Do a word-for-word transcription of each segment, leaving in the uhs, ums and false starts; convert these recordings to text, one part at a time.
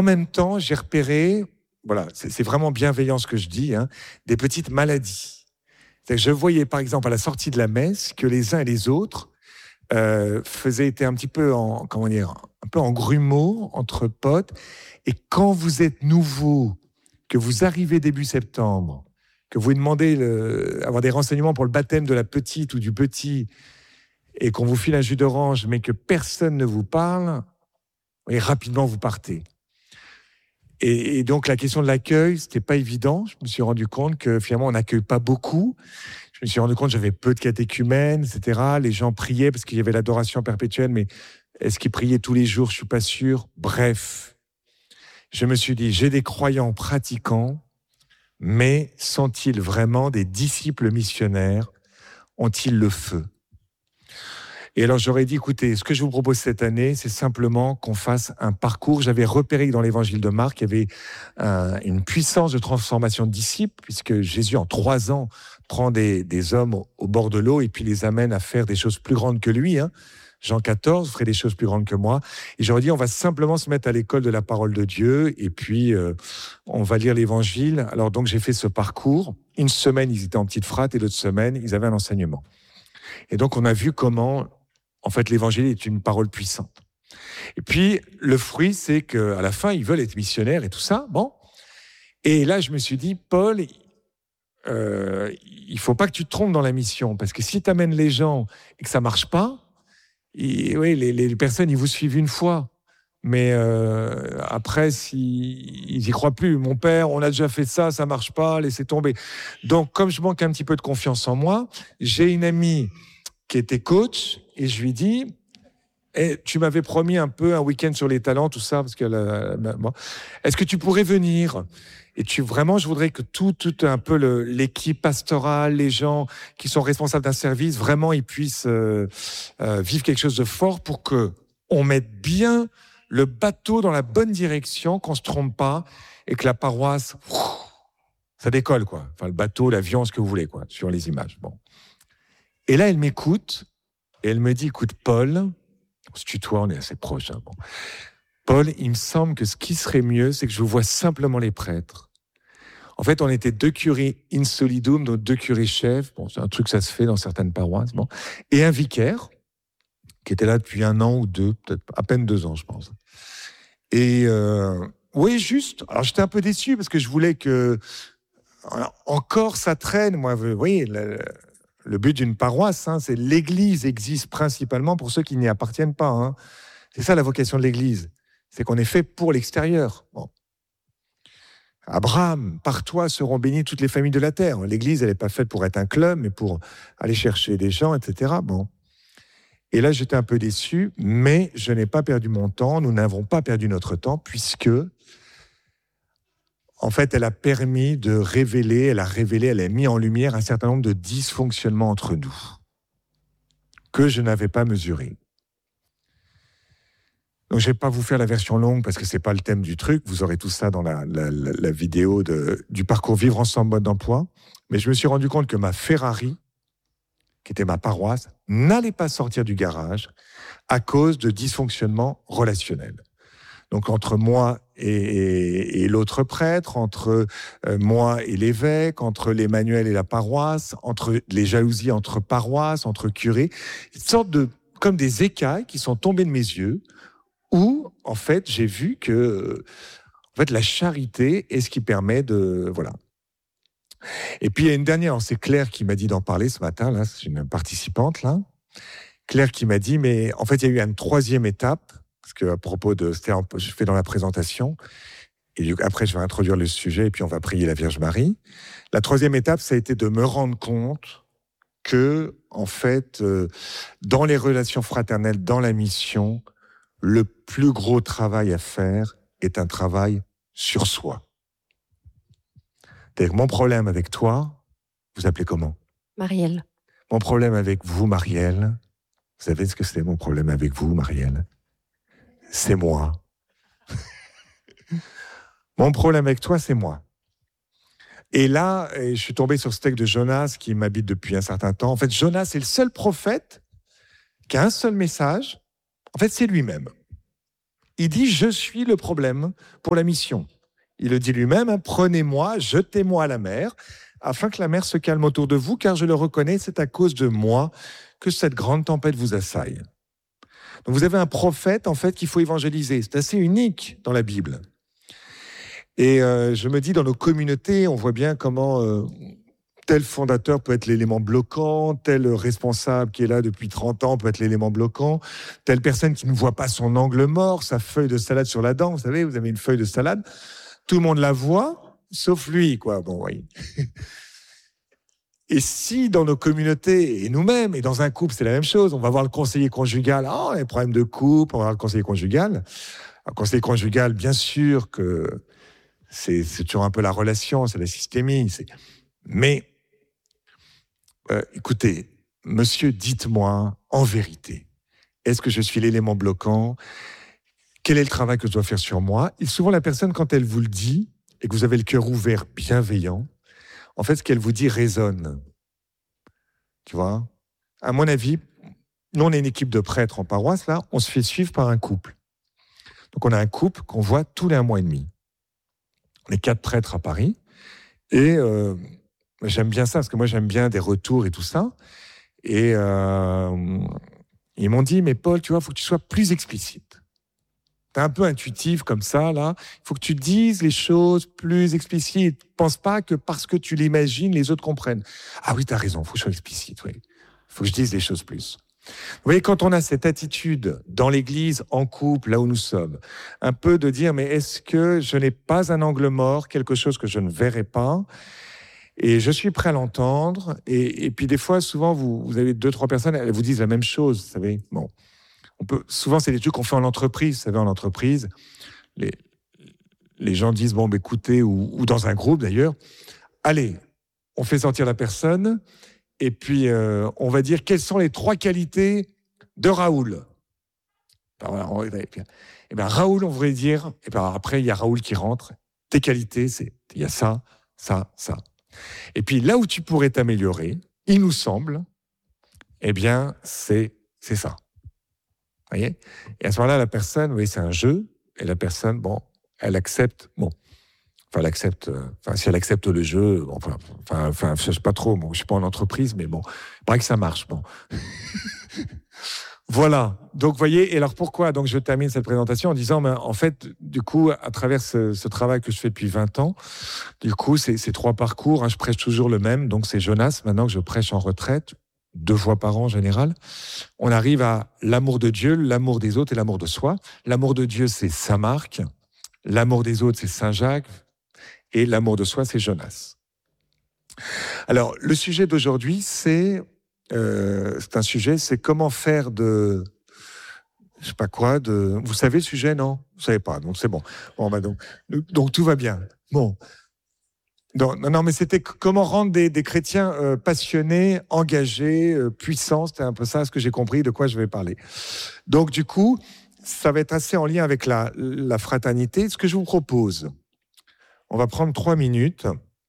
en même temps, j'ai repéré, voilà, c'est, c'est vraiment bienveillant ce que je dis, hein, des petites maladies. C'est-à-dire que je voyais, par exemple, à la sortie de la messe, que les uns et les autres euh, faisaient, étaient un petit peu en, comment dire, un peu en grumeaux, entre potes. Et quand vous êtes nouveau, que vous arrivez début septembre, que vous demandez le, avoir des renseignements pour le baptême de la petite ou du petit, et qu'on vous file un jus d'orange, mais que personne ne vous parle, et rapidement vous partez. Et, et donc la question de l'accueil, c'était pas évident. Je me suis rendu compte que finalement on n'accueille pas beaucoup. Je me suis rendu compte que j'avais peu de catéchumènes, et cetera. Les gens priaient parce qu'il y avait l'adoration perpétuelle, mais est-ce qu'ils priaient tous les jours? Je suis pas sûr. Bref, je me suis dit, j'ai des croyants pratiquants, mais sont-ils vraiment des disciples missionnaires? Ont-ils le feu? Et alors j'aurais dit, écoutez, ce que je vous propose cette année, c'est simplement qu'on fasse un parcours. J'avais repéré que dans l'évangile de Marc, il y avait un, une puissance de transformation de disciples, puisque Jésus, en trois ans, prend des, des hommes au, au bord de l'eau et puis les amène à faire des choses plus grandes que lui. Hein. Jean quatorze ferait des choses plus grandes que moi. Et j'aurais dit, on va simplement se mettre à l'école de la parole de Dieu et puis euh, on va lire l'évangile. Alors donc j'ai fait ce parcours. Une semaine, ils étaient en petite frate et l'autre semaine, ils avaient un enseignement. Et donc on a vu comment... En fait, l'évangile est une parole puissante. Et puis, le fruit, c'est qu'à la fin, ils veulent être missionnaires et tout ça. Bon. Et là, je me suis dit, Paul, euh, il ne faut pas que tu te trompes dans la mission. Parce que si tu amènes les gens et que ça ne marche pas, et, oui, les, les personnes, ils vous suivent une fois. Mais euh, après, si, ils n'y croient plus. Mon père, on a déjà fait ça, ça ne marche pas, laissez tomber. Donc, comme je manque un petit peu de confiance en moi, j'ai une amie qui était coach, et je lui dis, eh, tu m'avais promis un peu un week-end sur les talents, tout ça, parce que la, la, bon. Est-ce que tu pourrais venir? Et tu vraiment, je voudrais que tout, tout un peu le, l'équipe pastorale, les gens qui sont responsables d'un service, vraiment, ils puissent euh, euh, vivre quelque chose de fort pour que on mette bien le bateau dans la bonne direction, qu'on se trompe pas, et que la paroisse, ça décolle, quoi. Enfin, le bateau, l'avion, ce que vous voulez, quoi, sur les images. Bon. Et là, elle m'écoute et elle me dit, écoute, Paul, on se tutoie, on est assez proches. Hein, bon. Paul, il me semble que ce qui serait mieux, c'est que je vois simplement les prêtres. En fait, on était deux curés in solidum, donc deux curés chefs. Bon, c'est un truc, ça se fait dans certaines paroisses. Bon. Et un vicaire, qui était là depuis un an ou deux, peut-être à peine deux ans, je pense. Et euh, oui, juste. Alors, j'étais un peu déçu parce que je voulais que... Alors, encore, ça traîne. Moi, vous voyez... Le, Le but d'une paroisse, hein, c'est l'Église existe principalement pour ceux qui n'y appartiennent pas. Hein. C'est ça la vocation de l'Église. C'est qu'on est fait pour l'extérieur. Bon. Abraham, par toi seront bénies toutes les familles de la terre. L'Église, elle n'est pas faite pour être un club, mais pour aller chercher des gens, et cetera. Bon. Et là, j'étais un peu déçu, mais je n'ai pas perdu mon temps. Nous n'avons pas perdu notre temps, puisque... En fait, elle a permis de révéler, elle a révélé, elle a mis en lumière un certain nombre de dysfonctionnements entre nous que je n'avais pas mesurés. Donc, je ne vais pas vous faire la version longue parce que ce n'est pas le thème du truc. Vous aurez tout ça dans la, la, la, la vidéo de, du parcours Vivre ensemble mode d'emploi. Mais je me suis rendu compte que ma Ferrari, qui était ma paroisse, n'allait pas sortir du garage à cause de dysfonctionnements relationnels. Donc entre moi et, et, et l'autre prêtre, entre euh, moi et l'évêque, entre l'Emmanuel et la paroisse, entre les jalousies entre paroisses, entre curés, une sorte de comme des écailles qui sont tombées de mes yeux, où en fait j'ai vu que en fait la charité est ce qui permet de voilà. Et puis il y a une dernière, c'est Claire qui m'a dit d'en parler ce matin. Là, c'est une participante là, Claire qui m'a dit mais en fait il y a eu une troisième étape. Parce qu'à propos de... C'était un peu, je fais dans la présentation. Et après, je vais introduire le sujet et puis on va prier la Vierge Marie. La troisième étape, ça a été de me rendre compte que, en fait, euh, dans les relations fraternelles, dans la mission, le plus gros travail à faire est un travail sur soi. C'est-à-dire que mon problème avec toi, vous appelez comment? Marielle. Mon problème avec vous, Marielle, vous savez ce que c'est mon problème avec vous, Marielle? C'est moi. Mon problème avec toi, c'est moi. Et là, je suis tombé sur ce texte de Jonas qui m'habite depuis un certain temps. En fait, Jonas est le seul prophète qui a un seul message. En fait, c'est lui-même. Il dit, je suis le problème pour la mission. Il le dit lui-même, hein, prenez-moi, jetez-moi à la mer, afin que la mer se calme autour de vous, car je le reconnais, c'est à cause de moi que cette grande tempête vous assaille. Donc vous avez un prophète, en fait, qu'il faut évangéliser. C'est assez unique dans la Bible. Et euh, je me dis, dans nos communautés, on voit bien comment euh, tel fondateur peut être l'élément bloquant, tel responsable qui est là depuis trente ans peut être l'élément bloquant, telle personne qui ne voit pas son angle mort, sa feuille de salade sur la dent. Vous savez, vous avez une feuille de salade, tout le monde la voit, sauf lui, quoi. Bon, oui. Et si dans nos communautés, et nous-mêmes, et dans un couple, c'est la même chose, on va voir le conseiller conjugal, ah, oh, les problèmes de couple, on va voir le conseiller conjugal. Un conseiller conjugal, bien sûr que c'est, c'est toujours un peu la relation, c'est la systémie. C'est... Mais, euh, écoutez, monsieur, dites-moi, en vérité, est-ce que je suis l'élément bloquant ? Quel est le travail que je dois faire sur moi ? Et souvent, la personne, quand elle vous le dit, et que vous avez le cœur ouvert, bienveillant, en fait, ce qu'elle vous dit résonne. Tu vois ? À mon avis, nous, on est une équipe de prêtres en paroisse, là, on se fait suivre par un couple. Donc, on a un couple qu'on voit tous les un mois et demi. On est quatre prêtres à Paris. Et euh, j'aime bien ça, parce que moi, j'aime bien des retours et tout ça. Et euh, ils m'ont dit, mais Paul, tu vois, il faut que tu sois plus explicite. T'es un peu intuitif comme ça, là. Il faut que tu dises les choses plus explicites. Pense pas que parce que tu l'imagines, les autres comprennent. Ah oui, t'as raison, il faut que je sois explicite, oui. Il faut que je dise les choses plus. Vous voyez, quand on a cette attitude dans l'église, en couple, là où nous sommes, un peu de dire, mais est-ce que je n'ai pas un angle mort, quelque chose que je ne verrai pas ? Et je suis prêt à l'entendre. Et, et puis des fois, souvent, vous, vous avez deux, trois personnes, elles vous disent la même chose, vous savez. Bon. On peut, souvent, c'est des trucs qu'on fait en entreprise. Vous savez, en entreprise, les, les gens disent, bon, bah, écoutez, ou, ou dans un groupe d'ailleurs, allez, on fait sortir la personne, et puis euh, on va dire quelles sont les trois qualités de Raoul. Ben, voilà, on, et bien, et ben, Raoul, on voudrait dire, et ben, après, il y a Raoul qui rentre. Tes qualités, c'est, il y a ça, ça, ça. Et puis là où tu pourrais t'améliorer, il nous semble, eh bien, c'est, c'est ça. Voyez ? Et à ce moment-là, la personne, oui, c'est un jeu, et la personne, bon, elle accepte, bon, enfin, elle accepte, euh, enfin, si elle accepte le jeu, bon, enfin, enfin, enfin, je sais pas trop, bon, je suis pas en entreprise, mais bon, il paraît que ça marche, bon. Voilà. Donc, vous voyez, et alors pourquoi ? Donc, je termine cette présentation en disant, ben, en fait, du coup, à travers ce, ce travail que je fais depuis vingt ans, du coup, c'est, c'est trois parcours, hein, je prêche toujours le même, donc c'est Jonas, maintenant que je prêche en retraite, deux fois par an en général, on arrive à l'amour de Dieu, l'amour des autres et l'amour de soi. L'amour de Dieu, c'est Saint Marc. L'amour des autres, c'est Saint Jacques. Et l'amour de soi, c'est Jonas. Alors, le sujet d'aujourd'hui, c'est, euh, c'est un sujet, c'est comment faire de, je sais pas quoi, de, vous savez le sujet, non ? Vous savez pas, donc c'est bon. Bon, bah donc, donc tout va bien. Bon. Non, non, non, mais c'était comment rendre des, des chrétiens euh, passionnés, engagés, euh, puissants. C'était un peu ça, ce que j'ai compris de quoi je vais parler. Donc, du coup, ça va être assez en lien avec la, la fraternité. Ce que je vous propose, on va prendre trois minutes.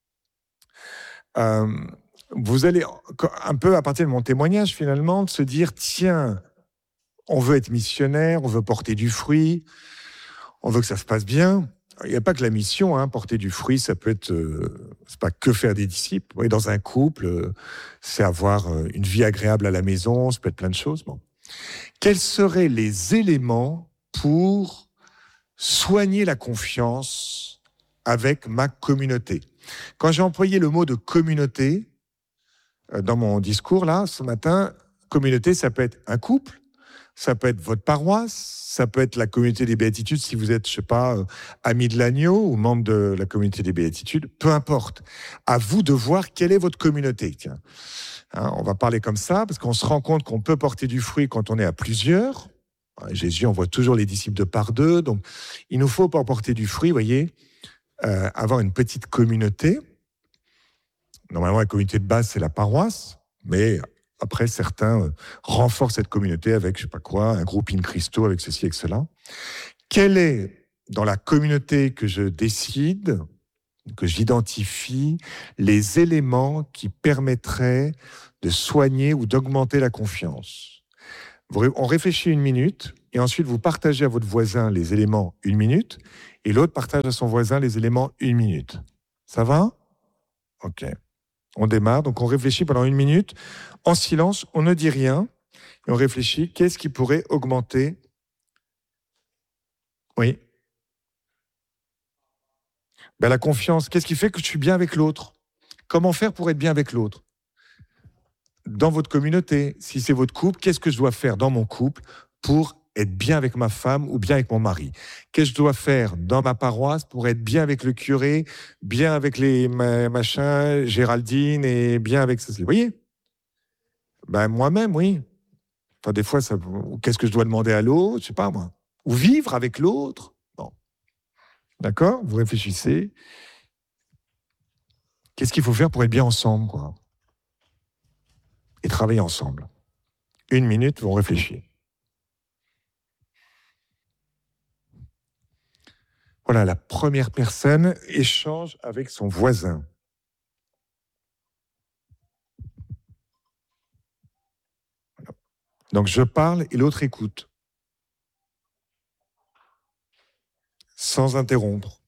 Euh, vous allez, un peu à partir de mon témoignage, finalement, de se dire, tiens, on veut être missionnaire, on veut porter du fruit, on veut que ça se passe bien. Il n'y a pas que la mission, hein, porter du fruit, ça peut être, euh, c'est pas que faire des disciples. Oui, dans un couple, euh, c'est avoir euh, une vie agréable à la maison, ça peut être plein de choses. Bon. Quels seraient les éléments pour soigner la confiance avec ma communauté ? Quand j'ai employé le mot de communauté euh, dans mon discours là ce matin, communauté, ça peut être un couple. Ça peut être votre paroisse, ça peut être la communauté des béatitudes si vous êtes, je sais pas, euh, ami de l'agneau ou membre de la communauté des béatitudes, peu importe. À vous de voir quelle est votre communauté. Tiens, hein, on va parler comme ça parce qu'on se rend compte qu'on peut porter du fruit quand on est à plusieurs. Jésus envoie toujours les disciples de par deux, donc il nous faut pour porter du fruit, vous voyez, euh, avoir une petite communauté. Normalement, la communauté de base c'est la paroisse, mais après, certains euh, renforcent cette communauté avec, je sais pas quoi, un groupe in Christo, avec ceci, avec cela. Quel est, dans la communauté que je décide, que j'identifie, les éléments qui permettraient de soigner ou d'augmenter la confiance ? On réfléchit une minute, et ensuite vous partagez à votre voisin les éléments une minute, et l'autre partage à son voisin les éléments une minute. Ça va? Ok. On démarre, donc on réfléchit pendant une minute. En silence, on ne dit rien, et on réfléchit, qu'est-ce qui pourrait augmenter? Oui. Ben, la confiance, qu'est-ce qui fait que je suis bien avec l'autre? Comment faire pour être bien avec l'autre? Dans votre communauté, si c'est votre couple, qu'est-ce que je dois faire dans mon couple pour être bien avec ma femme ou bien avec mon mari? Qu'est-ce que je dois faire dans ma paroisse pour être bien avec le curé, bien avec les ma- machins, Géraldine et bien avec ceci? Vous voyez? Ben, moi-même, oui. Enfin, des fois, ça, qu'est-ce que je dois demander à l'autre? Je sais pas, moi. Ou vivre avec l'autre. Bon. D'accord? Vous réfléchissez. Qu'est-ce qu'il faut faire pour être bien ensemble, quoi? Et travailler ensemble. Une minute, on réfléchit. Voilà, la première personne échange avec son voisin. Voilà. Donc je parle et l'autre écoute. Sans interrompre.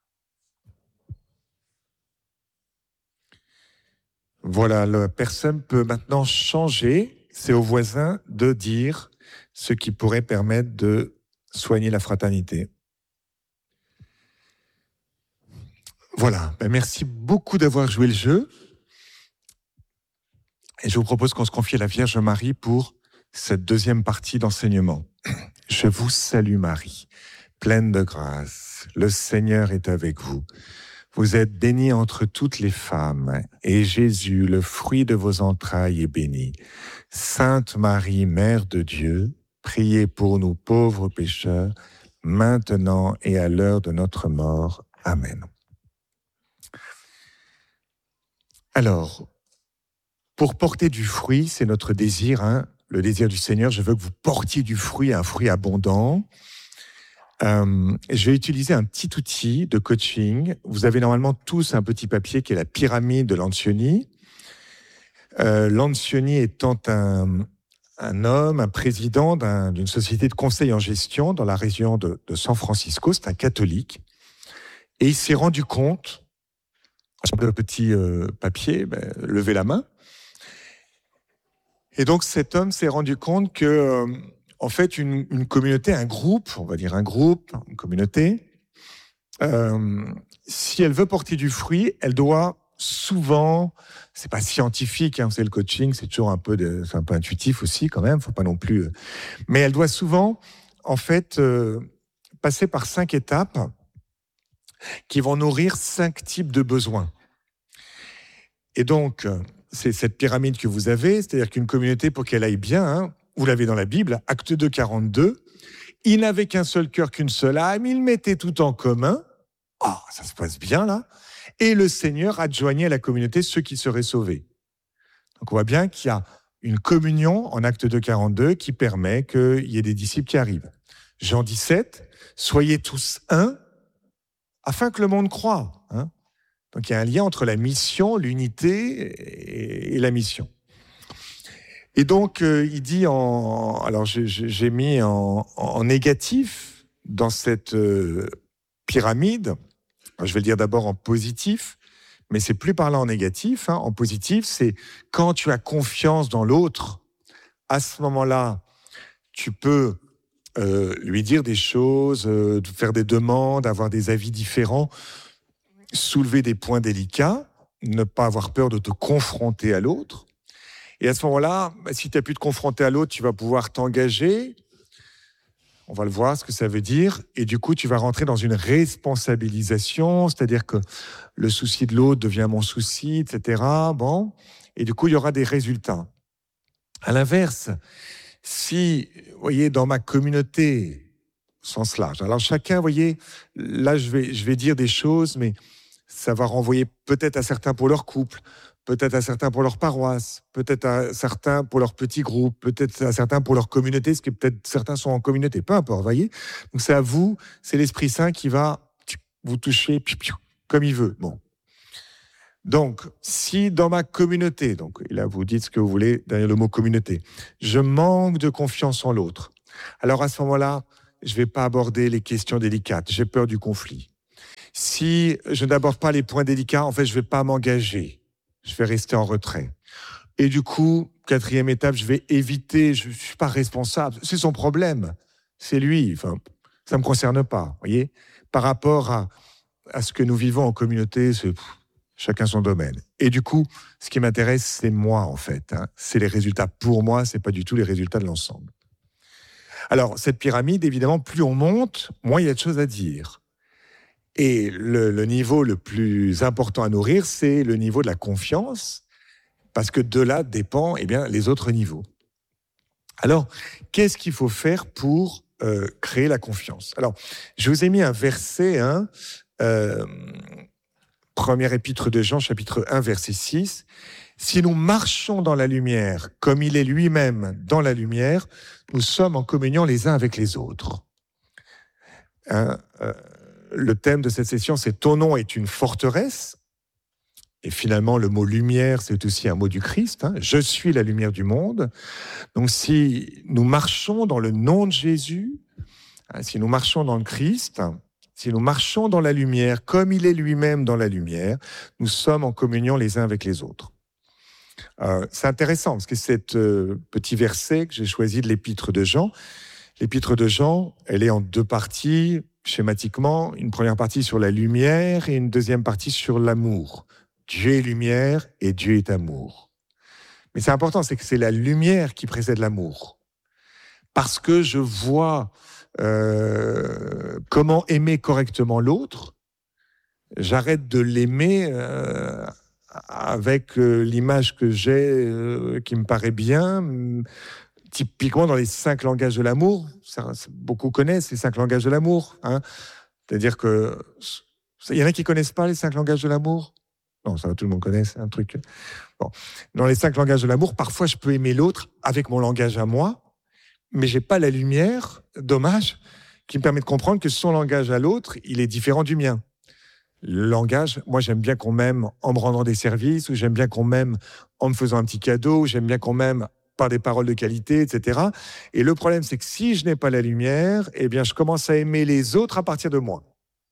Voilà, la personne peut maintenant changer. C'est au voisin de dire ce qui pourrait permettre de soigner la fraternité. Voilà, ben merci beaucoup d'avoir joué le jeu. Et je vous propose qu'on se confie à la Vierge Marie pour cette deuxième partie d'enseignement. Je vous salue Marie, pleine de grâce. Le Seigneur est avec vous. Vous êtes bénie entre toutes les femmes, et Jésus, le fruit de vos entrailles, est béni. Sainte Marie, Mère de Dieu, priez pour nous pauvres pécheurs, maintenant et à l'heure de notre mort. Amen. Alors, pour porter du fruit, c'est notre désir, hein, le désir du Seigneur. Je veux que vous portiez du fruit, un fruit abondant. Euh, je vais utiliser un petit outil de coaching. Vous avez normalement tous un petit papier qui est la pyramide de Lancioni. Euh, Lancioni étant un, un homme, un président d'un, d'une société de conseil en gestion dans la région de, de San Francisco. C'est un catholique. Et il s'est rendu compte, sur le petit euh, papier, ben, levez la main. Et donc cet homme s'est rendu compte que, euh, en fait, une, une communauté, un groupe, on va dire un groupe, une communauté, euh, si elle veut porter du fruit, elle doit souvent, c'est pas scientifique, hein, c'est le coaching, c'est toujours un peu, de, c'est un peu intuitif aussi quand même, faut pas non plus, euh, mais elle doit souvent, en fait, euh, passer par cinq étapes qui vont nourrir cinq types de besoins. Et donc, c'est cette pyramide que vous avez, c'est-à-dire qu'une communauté, pour qu'elle aille bien, hein, vous l'avez dans la Bible, Acte deux, quarante-deux, ils n'avaient qu'un seul cœur, qu'une seule âme, ils mettaient tout en commun. Ah, oh, ça se passe bien là. Et le Seigneur adjoignait à la communauté ceux qui seraient sauvés. Donc on voit bien qu'il y a une communion en Acte deux, quarante-deux qui permet qu'il y ait des disciples qui arrivent. Jean dix-sept, soyez tous un, afin que le monde croie. Hein. Donc il y a un lien entre la mission, l'unité et la mission. Et donc euh, il dit en, alors j'ai, j'ai mis en, en négatif dans cette euh, pyramide. Alors, je vais le dire d'abord en positif, mais c'est plus parlant en négatif. Hein. En positif, c'est quand tu as confiance dans l'autre. À ce moment-là, tu peux euh, lui dire des choses, euh, faire des demandes, avoir des avis différents, soulever des points délicats, ne pas avoir peur de te confronter à l'autre. Et à ce moment-là, bah, si tu n'as plus de confronter à l'autre, tu vas pouvoir t'engager. On va le voir, ce que ça veut dire. Et du coup, tu vas rentrer dans une responsabilisation, c'est-à-dire que le souci de l'autre devient mon souci, et cetera. Bon. Et du coup, il y aura des résultats. À l'inverse, si, vous voyez, dans ma communauté, au sens large, alors chacun, vous voyez, là, je vais, je vais dire des choses, mais ça va renvoyer peut-être à certains pour leur couple, peut-être à certains pour leur paroisse, peut-être à certains pour leur petit groupe, peut-être à certains pour leur communauté, parce que peut-être certains sont en communauté, peu importe, vous voyez. Donc c'est à vous, c'est l'Esprit Saint qui va vous toucher comme il veut. Bon. Donc, si dans ma communauté, donc là vous dites ce que vous voulez derrière le mot communauté, je manque de confiance en l'autre, alors à ce moment-là, je ne vais pas aborder les questions délicates. J'ai peur du conflit. Si je n'aborde pas les points délicats, en fait, je ne vais pas m'engager. Je vais rester en retrait. Et du coup, quatrième étape, je vais éviter. Je ne suis pas responsable. C'est son problème. C'est lui. Enfin, ça ne me concerne pas. Vous voyez ? Par rapport à, à ce que nous vivons en communauté, c'est pff, chacun son domaine. Et du coup, ce qui m'intéresse, c'est moi, en fait. Hein. C'est les résultats pour moi, ce n'est pas du tout les résultats de l'ensemble. Alors, cette pyramide, évidemment, plus on monte, moins il y a de choses à dire. Et le, le niveau le plus important à nourrir, c'est le niveau de la confiance, parce que de là dépend eh bien, les autres niveaux. Alors, qu'est-ce qu'il faut faire pour euh, créer la confiance ? Alors, je vous ai mis un verset, hein, euh, première épître de Jean, chapitre un, verset six. « Si nous marchons dans la lumière, comme il est lui-même dans la lumière, nous sommes en communion les uns avec les autres. Hein, » euh, Le thème de cette session, c'est « Ton nom est une forteresse ». Et finalement, le mot « lumière », c'est aussi un mot du Christ. Hein. « Je suis la lumière du monde ». Donc, si nous marchons dans le nom de Jésus, hein, si nous marchons dans le Christ, si nous marchons dans la lumière, comme il est lui-même dans la lumière, nous sommes en communion les uns avec les autres. Euh, c'est intéressant, parce que c'est euh, petit verset que j'ai choisi de l'épître de Jean. L'épître de Jean, elle est en deux parties, schématiquement, une première partie sur la lumière et une deuxième partie sur l'amour. Dieu est lumière et Dieu est amour. Mais c'est important, c'est que c'est la lumière qui précède l'amour. Parce que je vois euh, comment aimer correctement l'autre, j'arrête de l'aimer euh, avec euh, l'image que j'ai, euh, qui me paraît bien. Typiquement, dans les cinq langages de l'amour, ça, beaucoup connaissent les cinq langages de l'amour. Hein. C'est-à-dire que... Il y en a qui ne connaissent pas les cinq langages de l'amour ? Non, ça va, tout le monde connaît, c'est un truc... Bon. Dans les cinq langages de l'amour, parfois, je peux aimer l'autre avec mon langage à moi, mais je n'ai pas la lumière, dommage, qui me permet de comprendre que son langage à l'autre, il est différent du mien. Le langage, moi, j'aime bien qu'on m'aime en me rendant des services, ou j'aime bien qu'on m'aime en me faisant un petit cadeau, ou j'aime bien qu'on m'aime par des paroles de qualité, et cetera. Et le problème, c'est que si je n'ai pas la lumière, eh bien, je commence à aimer les autres à partir de moi.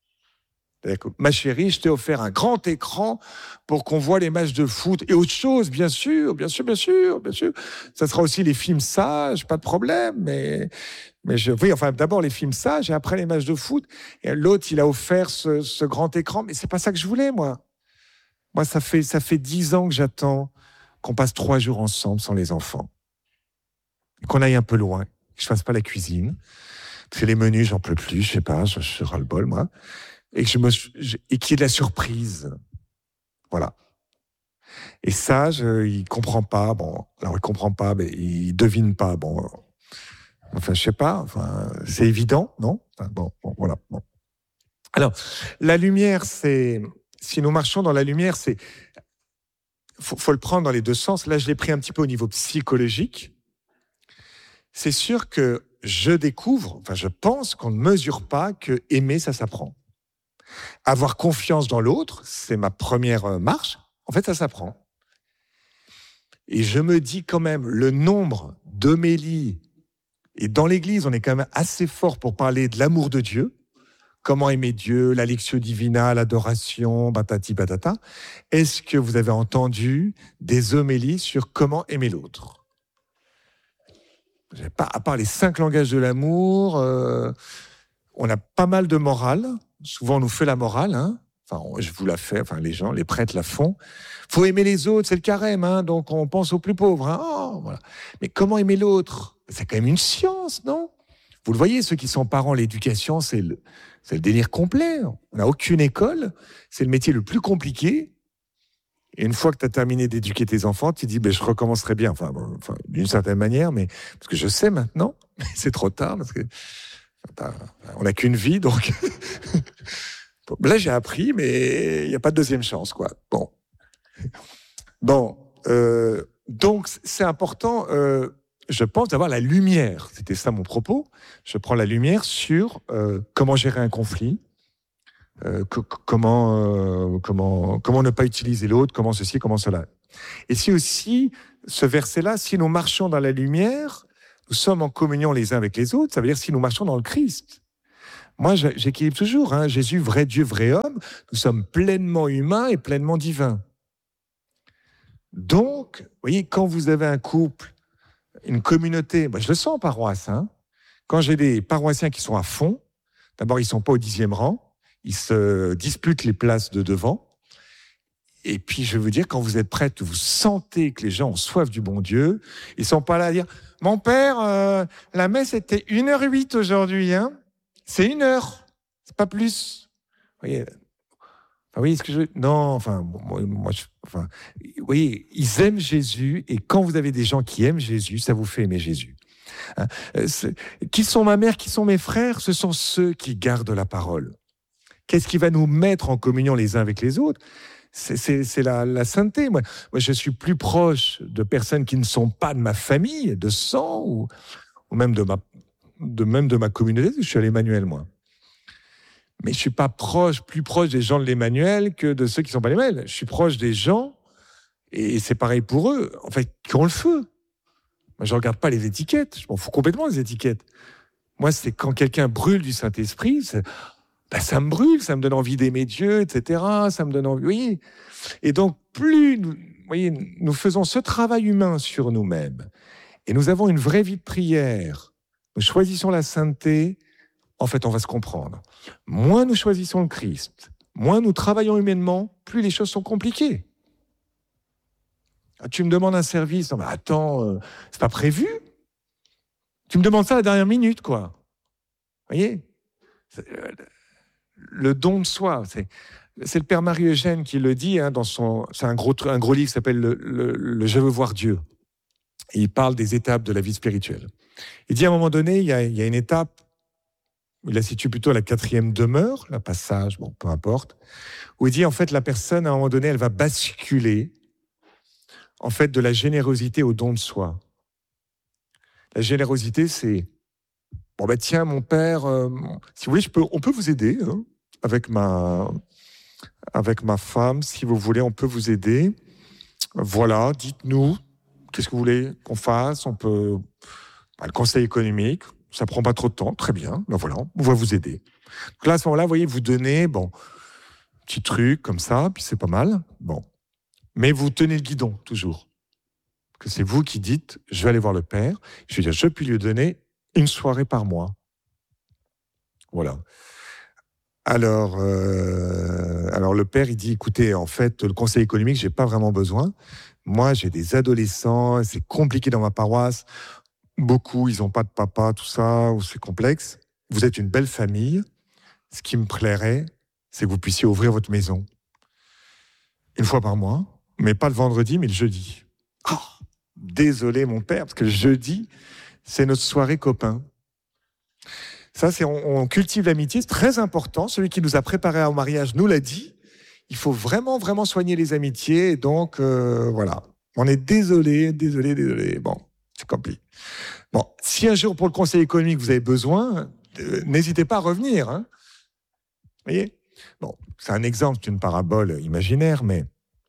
Ma chérie, je t'ai offert un grand écran pour qu'on voit les matchs de foot et autre chose, bien sûr, bien sûr, bien sûr, bien sûr. Ça sera aussi les films sages, pas de problème, mais, mais je, oui, enfin, d'abord les films sages et après les matchs de foot. Et l'autre, il a offert ce, ce grand écran, mais c'est pas ça que je voulais, moi. Moi, ça fait, ça fait dix ans que j'attends qu'on passe trois jours ensemble sans les enfants. Qu'on aille un peu loin, que je fasse pas la cuisine. Parce que les menus, j'en peux plus, je sais pas, je, je ras-le-bol, moi. Et, que je me, je, et qu'il y ait de la surprise. Voilà. Et ça, je, il comprend pas. Bon, alors il comprend pas, mais il devine pas. Bon, enfin, je sais pas. Enfin, c'est évident, non ? Enfin, bon, bon, voilà. Bon. Alors, la lumière, c'est... Si nous marchons dans la lumière, c'est... Faut, faut le prendre dans les deux sens. Là, je l'ai pris un petit peu au niveau psychologique. C'est sûr que je découvre, enfin, je pense qu'on ne mesure pas que aimer, ça s'apprend. Avoir confiance dans l'autre, c'est ma première marche. En fait, ça s'apprend. Et je me dis quand même, le nombre d'homélies, et dans l'Église, on est quand même assez fort pour parler de l'amour de Dieu, comment aimer Dieu, la lectio divina, l'adoration, batati batata. Est-ce que vous avez entendu des homélies sur comment aimer l'autre ? Pas, à part les cinq langages de l'amour, euh, on a pas mal de morale. Souvent, on nous fait la morale, hein. Enfin, je vous la fais, enfin, les gens, les prêtres la font. Faut aimer les autres, c'est le carême, hein. Donc on pense aux plus pauvres. Hein. Oh, voilà. Mais comment aimer l'autre ? C'est quand même une science, non ? Vous le voyez, ceux qui sont parents, l'éducation, c'est le, c'est le délire complet. On n'a aucune école, c'est le métier le plus compliqué. Et une fois que tu as terminé d'éduquer tes enfants, tu te dis, ben, je recommencerai bien, enfin, bon, enfin, d'une certaine manière, mais parce que je sais maintenant, mais c'est trop tard, parce que on n'a qu'une vie, donc... Là, j'ai appris, mais il n'y a pas de deuxième chance, quoi. Bon. Bon. Euh, donc, c'est important, euh, je pense, d'avoir la lumière. C'était ça mon propos. Je prends la lumière sur euh, comment gérer un conflit, euh, que, comment, euh, comment, comment ne pas utiliser l'autre, comment ceci, comment cela. Et si aussi, ce verset-là, si nous marchons dans la lumière, nous sommes en communion les uns avec les autres, ça veut dire si nous marchons dans le Christ. Moi, j'équilibre toujours, hein, Jésus, vrai Dieu, vrai homme, nous sommes pleinement humains et pleinement divins. Donc, vous voyez, quand vous avez un couple, une communauté, moi je le sens en paroisse, hein, quand j'ai des paroissiens qui sont à fond, d'abord ils ne sont pas au dixième rang, ils se disputent les places de devant, et puis je veux dire, quand vous êtes prêts, vous sentez que les gens ont soif du bon Dieu, ils ne sont pas là à dire « Mon père, euh, la messe était une heure huit aujourd'hui, hein. C'est une heure, c'est pas plus. » Vous voyez, enfin, oui, ce que je non, enfin, moi, moi je, enfin, vous voyez, ils aiment Jésus, et quand vous avez des gens qui aiment Jésus, ça vous fait aimer Jésus. Hein, qui sont ma mère, qui sont mes frères, ce sont ceux qui gardent la parole. Qu'est-ce qui va nous mettre en communion les uns avec les autres ? C'est, c'est, c'est la, la sainteté. Moi, moi, je suis plus proche de personnes qui ne sont pas de ma famille, de sang, ou, ou même de ma, de même de ma communauté. Je suis à l'Emmanuel, moi. Mais je suis pas proche, plus proche des gens de l'Emmanuel que de ceux qui sont pas l'Emmanuel. Je suis proche des gens, et c'est pareil pour eux, en fait, qui ont le feu. Moi, je regarde pas les étiquettes. Je m'en fous complètement des étiquettes. Moi, c'est quand quelqu'un brûle du Saint-Esprit, c'est, ben, ça me brûle, ça me donne envie d'aimer Dieu, et cetera. Ça me donne envie. Vous voyez. Et donc, plus nous, vous voyez, nous faisons ce travail humain sur nous-mêmes, et nous avons une vraie vie de prière, nous choisissons la sainteté, en fait, on va se comprendre. Moins nous choisissons le Christ, moins nous travaillons humainement, plus les choses sont compliquées. Tu me demandes un service, non mais attends, euh, c'est pas prévu. Tu me demandes ça à la dernière minute, quoi. Vous voyez ? Le don de soi, c'est, c'est le père Marie-Eugène qui le dit, hein, dans son, c'est un gros, un gros livre qui s'appelle le, le, le Je veux voir Dieu. Et il parle des étapes de la vie spirituelle. Il dit à un moment donné, il y a, il y a une étape, il la situe plutôt à la quatrième demeure, la passage, bon, peu importe, où il dit en fait la personne, à un moment donné, elle va basculer en fait, de la générosité au don de soi. La générosité, c'est bon ben tiens, mon père, euh, si vous voulez, je peux, on peut vous aider hein, avec ma, avec ma femme, si vous voulez, on peut vous aider. Voilà, dites-nous, qu'est-ce que vous voulez qu'on fasse ? On peut, ben, le conseil économique, ça prend pas trop de temps, très bien. Ben voilà, on va vous aider. Donc là, à ce moment-là, vous voyez, vous donnez, bon, petit truc comme ça, puis c'est pas mal, bon. Mais vous tenez le guidon, toujours. Que c'est vous qui dites, je vais aller voir le Père, je vais dire, je puis lui donner une soirée par mois. Voilà. Alors, euh, alors le Père, il dit, écoutez, en fait, le conseil économique, j'ai pas vraiment besoin. Moi, j'ai des adolescents, c'est compliqué dans ma paroisse. Beaucoup, ils n'ont pas de papa, tout ça, ou c'est complexe. Vous êtes une belle famille. Ce qui me plairait, c'est que vous puissiez ouvrir votre maison. Une fois par mois. Mais pas le vendredi, mais le jeudi. Oh, désolé, mon père, parce que le jeudi, c'est notre soirée copain. Ça, c'est on, on cultive l'amitié, c'est très important. Celui qui nous a préparés au mariage nous l'a dit. Il faut vraiment, vraiment soigner les amitiés. Et donc, euh, voilà. On est désolé, désolé, désolé. Bon, c'est compliqué. Bon, si un jour, pour le conseil économique, vous avez besoin, euh, n'hésitez pas à revenir. Hein. Vous voyez ? Bon, c'est un exemple, c'est une parabole imaginaire, mais...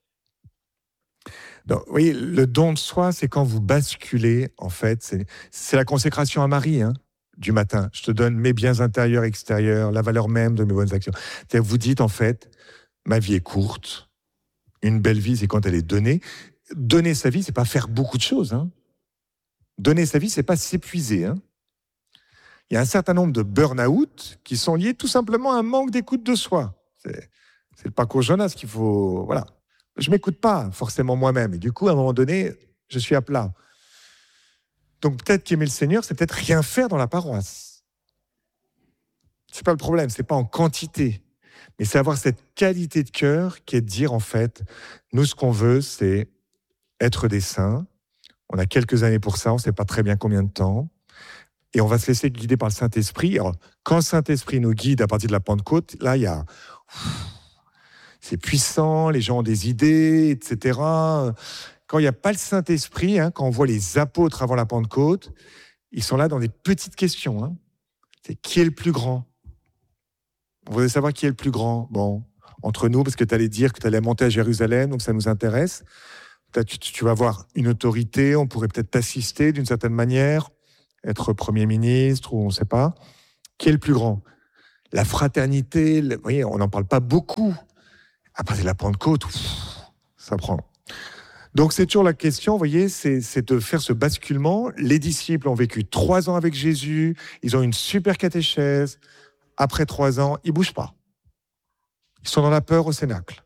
Donc, vous voyez, le don de soi, c'est quand vous basculez, en fait, c'est, c'est la consécration à Marie, hein, du matin. Je te donne mes biens intérieurs, extérieurs, la valeur même de mes bonnes actions. C'est-à-dire, vous dites, en fait, ma vie est courte. Une belle vie, c'est quand elle est donnée. Donner sa vie, c'est pas faire beaucoup de choses. Hein. Donner sa vie, c'est pas s'épuiser. Hein. Il y a un certain nombre de burn-out qui sont liés tout simplement à un manque d'écoute de soi. C'est, c'est le parcours Jonas qu'il faut... Voilà. Je ne m'écoute pas forcément moi-même. Et du coup, à un moment donné, je suis à plat. Donc peut-être qu'aimer le Seigneur, c'est peut-être rien faire dans la paroisse. Ce n'est pas le problème, ce n'est pas en quantité. Mais c'est avoir cette qualité de cœur qui est de dire, en fait, nous, ce qu'on veut, c'est être des saints. On a quelques années pour ça, on ne sait pas très bien combien de temps. Et on va se laisser guider par le Saint-Esprit. Alors, quand le Saint-Esprit nous guide à partir de la Pentecôte, là, il y a... C'est puissant, les gens ont des idées, et cetera. Quand il n'y a pas le Saint-Esprit, hein, quand on voit les apôtres avant la Pentecôte, ils sont là dans des petites questions. Hein. C'est qui est le plus grand ? On voudrait savoir qui est le plus grand. Bon, entre nous, parce que tu allais dire que tu allais monter à Jérusalem, donc ça nous intéresse. Tu, tu vas avoir une autorité, on pourrait peut-être t'assister d'une certaine manière. être Premier ministre, ou on ne sait pas. Qui est le plus grand? La fraternité, le, vous voyez, on n'en parle pas beaucoup. Après, c'est la Pentecôte, ouf, ça prend. Donc, c'est toujours la question, vous voyez, c'est, c'est de faire ce basculement. Les disciples ont vécu trois ans avec Jésus, ils ont une super catéchèse. Après trois ans, ils ne bougent pas. Ils sont dans la peur au Cénacle.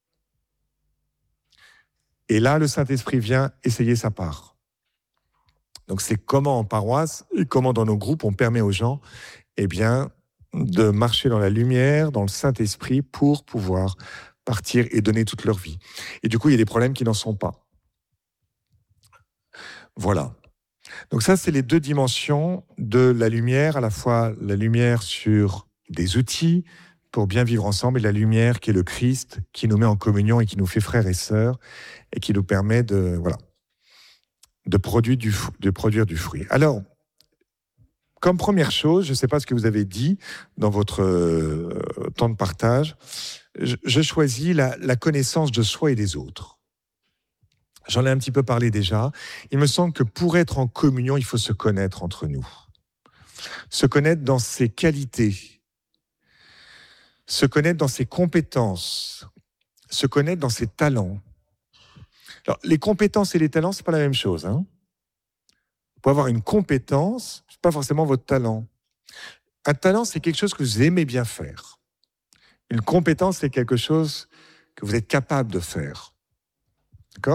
Et là, le Saint-Esprit vient essayer sa part. Donc, c'est comment en paroisse et comment dans nos groupes, on permet aux gens, eh bien, de marcher dans la lumière, dans le Saint-Esprit, pour pouvoir partir et donner toute leur vie. Et du coup, il y a des problèmes qui n'en sont pas. Voilà. Donc ça, c'est les deux dimensions de la lumière, à la fois la lumière sur des outils pour bien vivre ensemble, et la lumière qui est le Christ, qui nous met en communion et qui nous fait frères et sœurs, et qui nous permet de, voilà, de, produire du, de produire du fruit. Alors, comme première chose, je ne sais pas ce que vous avez dit dans votre euh, temps de partage, je, je choisis la, la connaissance de soi et des autres. J'en ai un petit peu parlé déjà. Il me semble que pour être en communion, il faut se connaître entre nous. Se connaître dans ses qualités, se connaître dans ses compétences, se connaître dans ses talents. Alors, les compétences et les talents, ce n'est pas la même chose. Hein. Vous pouvez avoir une compétence, ce n'est pas forcément votre talent. Un talent, c'est quelque chose que vous aimez bien faire. Une compétence, c'est quelque chose que vous êtes capable de faire. D'accord ?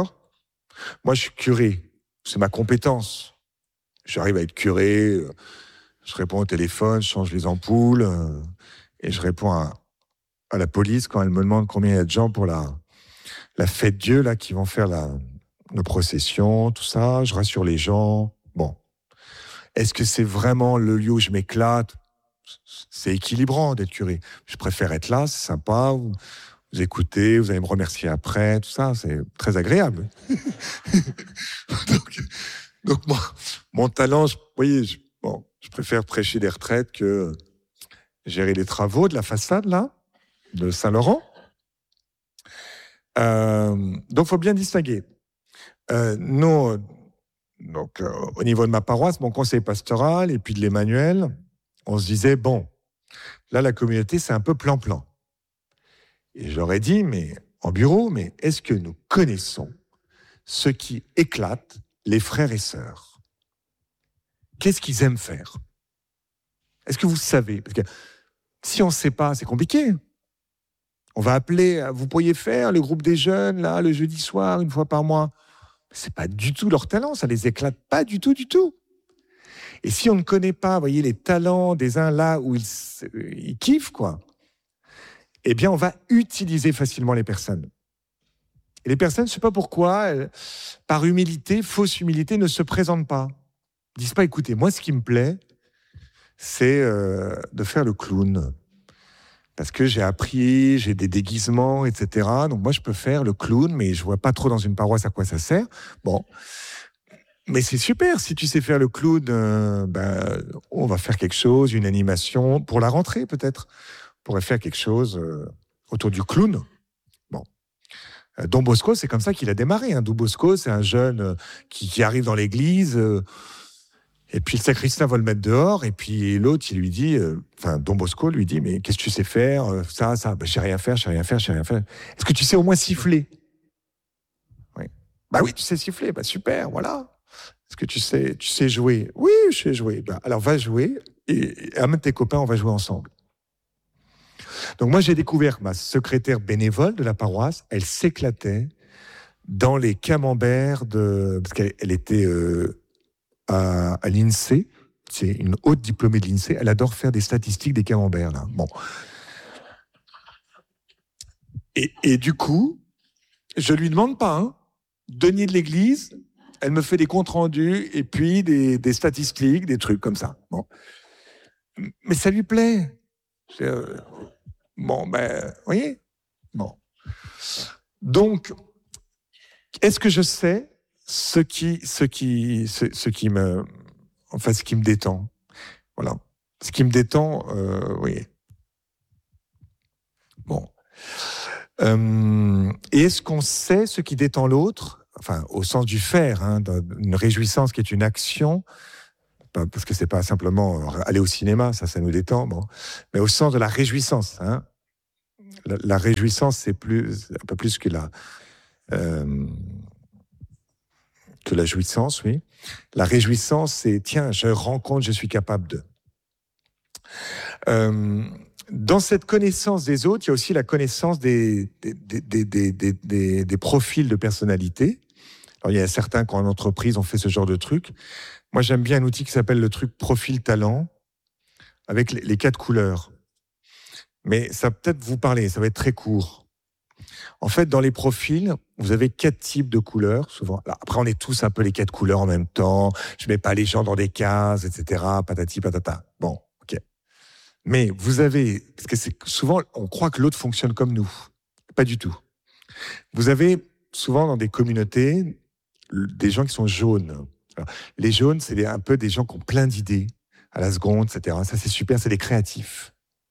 Moi, je suis curé. C'est ma compétence. J'arrive à être curé. Je réponds au téléphone, je change les ampoules. Euh, et je réponds à, à la police quand elle me demande combien il y a de gens pour la, la fête Dieu, là, qui vont faire la, la procession, tout ça. Je rassure les gens. Bon. Est-ce que c'est vraiment le lieu où je m'éclate ? C'est équilibrant d'être curé. Je préfère être là, c'est sympa. Vous, vous écoutez, vous allez me remercier après, tout ça, c'est très agréable. donc, donc moi, mon talent, je, vous voyez, je, bon, je préfère prêcher des retraites que gérer les travaux de la façade, là, de Saint-Laurent. Euh, donc, il faut bien distinguer. Euh, nous, donc, euh, au niveau de ma paroisse, mon conseil pastoral et puis de l'Emmanuel, on se disait, bon, là, la communauté, c'est un peu plan-plan. Et j'aurais dit, mais en bureau, mais est-ce que nous connaissons ce qui éclate les frères et sœurs ? Qu'est-ce qu'ils aiment faire ? Est-ce que vous savez ? Parce que si on ne sait pas, c'est compliqué. On va appeler, vous pourriez faire le groupe des jeunes, là, le jeudi soir, une fois par mois. Ce n'est pas du tout leur talent, ça ne les éclate pas du tout, du tout. Et si on ne connaît pas, vous voyez, les talents des uns là où ils, ils kiffent, quoi, eh bien, on va utiliser facilement les personnes. Et les personnes, je ne sais pas pourquoi, elles, par humilité, fausse humilité, ne se présentent pas. Ils ne disent pas, écoutez, moi, ce qui me plaît, c'est euh, de faire le clown. Parce que j'ai appris, j'ai des déguisements, et cetera. Donc moi, je peux faire le clown, mais je ne vois pas trop dans une paroisse à quoi ça sert. Bon. Mais c'est super, si tu sais faire le clown, euh, ben, on va faire quelque chose, une animation, pour la rentrée peut-être. On pourrait faire quelque chose euh, autour du clown. Bon. Euh, Don Bosco, c'est comme ça qu'il a démarré. Hein. Don Bosco, c'est un jeune euh, qui, qui arrive dans l'église, euh, et puis le sacristain va le mettre dehors, et puis l'autre, il lui dit, euh, enfin, Don Bosco lui dit, mais qu'est-ce que tu sais faire ? euh, Ça, ça, ben, je sais rien faire, je sais rien faire, je sais rien faire. Est-ce que tu sais au moins siffler ? Oui. Bah oui, tu sais siffler, bah super, voilà. Est-ce que tu sais, tu sais jouer ? Oui, je sais jouer. Ben, alors va jouer et, et amène tes copains, on va jouer ensemble. Donc moi, j'ai découvert ma secrétaire bénévole de la paroisse, elle s'éclatait dans les camemberts de... Parce qu'elle elle était euh, à, à l'INSEE, c'est une haute diplômée de l'INSEE, elle adore faire des statistiques des camemberts. Là. Bon. Et, et du coup, je lui demande pas, hein, denier de l'église, elle me fait des comptes rendus et puis des, des statistiques, des trucs comme ça. Bon. Mais ça lui plaît. Euh, bon, ben, vous voyez ? Bon. Donc, est-ce que je sais ce qui, ce qui, ce, ce qui me, enfin, ce qui me détend ? Voilà. Ce qui me détend, euh, oui. Bon. Euh, et est-ce qu'on sait ce qui détend l'autre ? Enfin, au sens du faire, hein, d'une réjouissance qui est une action pas, parce que c'est pas simplement aller au cinéma, ça, ça nous détend, bon, mais au sens de la réjouissance. Hein. La, la réjouissance, c'est plus, un peu plus que la, euh, que la jouissance, oui. La réjouissance, c'est tiens, je rends compte, je suis capable de. Euh, dans cette connaissance des autres, il y a aussi la connaissance des, des, des, des, des, des, des profils de personnalité. Alors, il y a certains qui, en entreprise, ont fait ce genre de truc. Moi, j'aime bien un outil qui s'appelle le truc profil talent, avec les, les quatre couleurs. Mais ça va peut-être vous parler, ça va être très court. En fait, dans les profils, vous avez quatre types de couleurs, souvent. Alors, après, on est tous un peu les quatre couleurs en même temps. Je mets pas les gens dans des cases, et cetera. Patati, patata. Bon, ok. Mais vous avez, parce que c'est souvent, on croit que l'autre fonctionne comme nous. Pas du tout. Vous avez souvent dans des communautés des gens qui sont jaunes. Alors, les jaunes, c'est un peu des gens qui ont plein d'idées à la seconde, et cetera. Ça, c'est super, c'est des créatifs.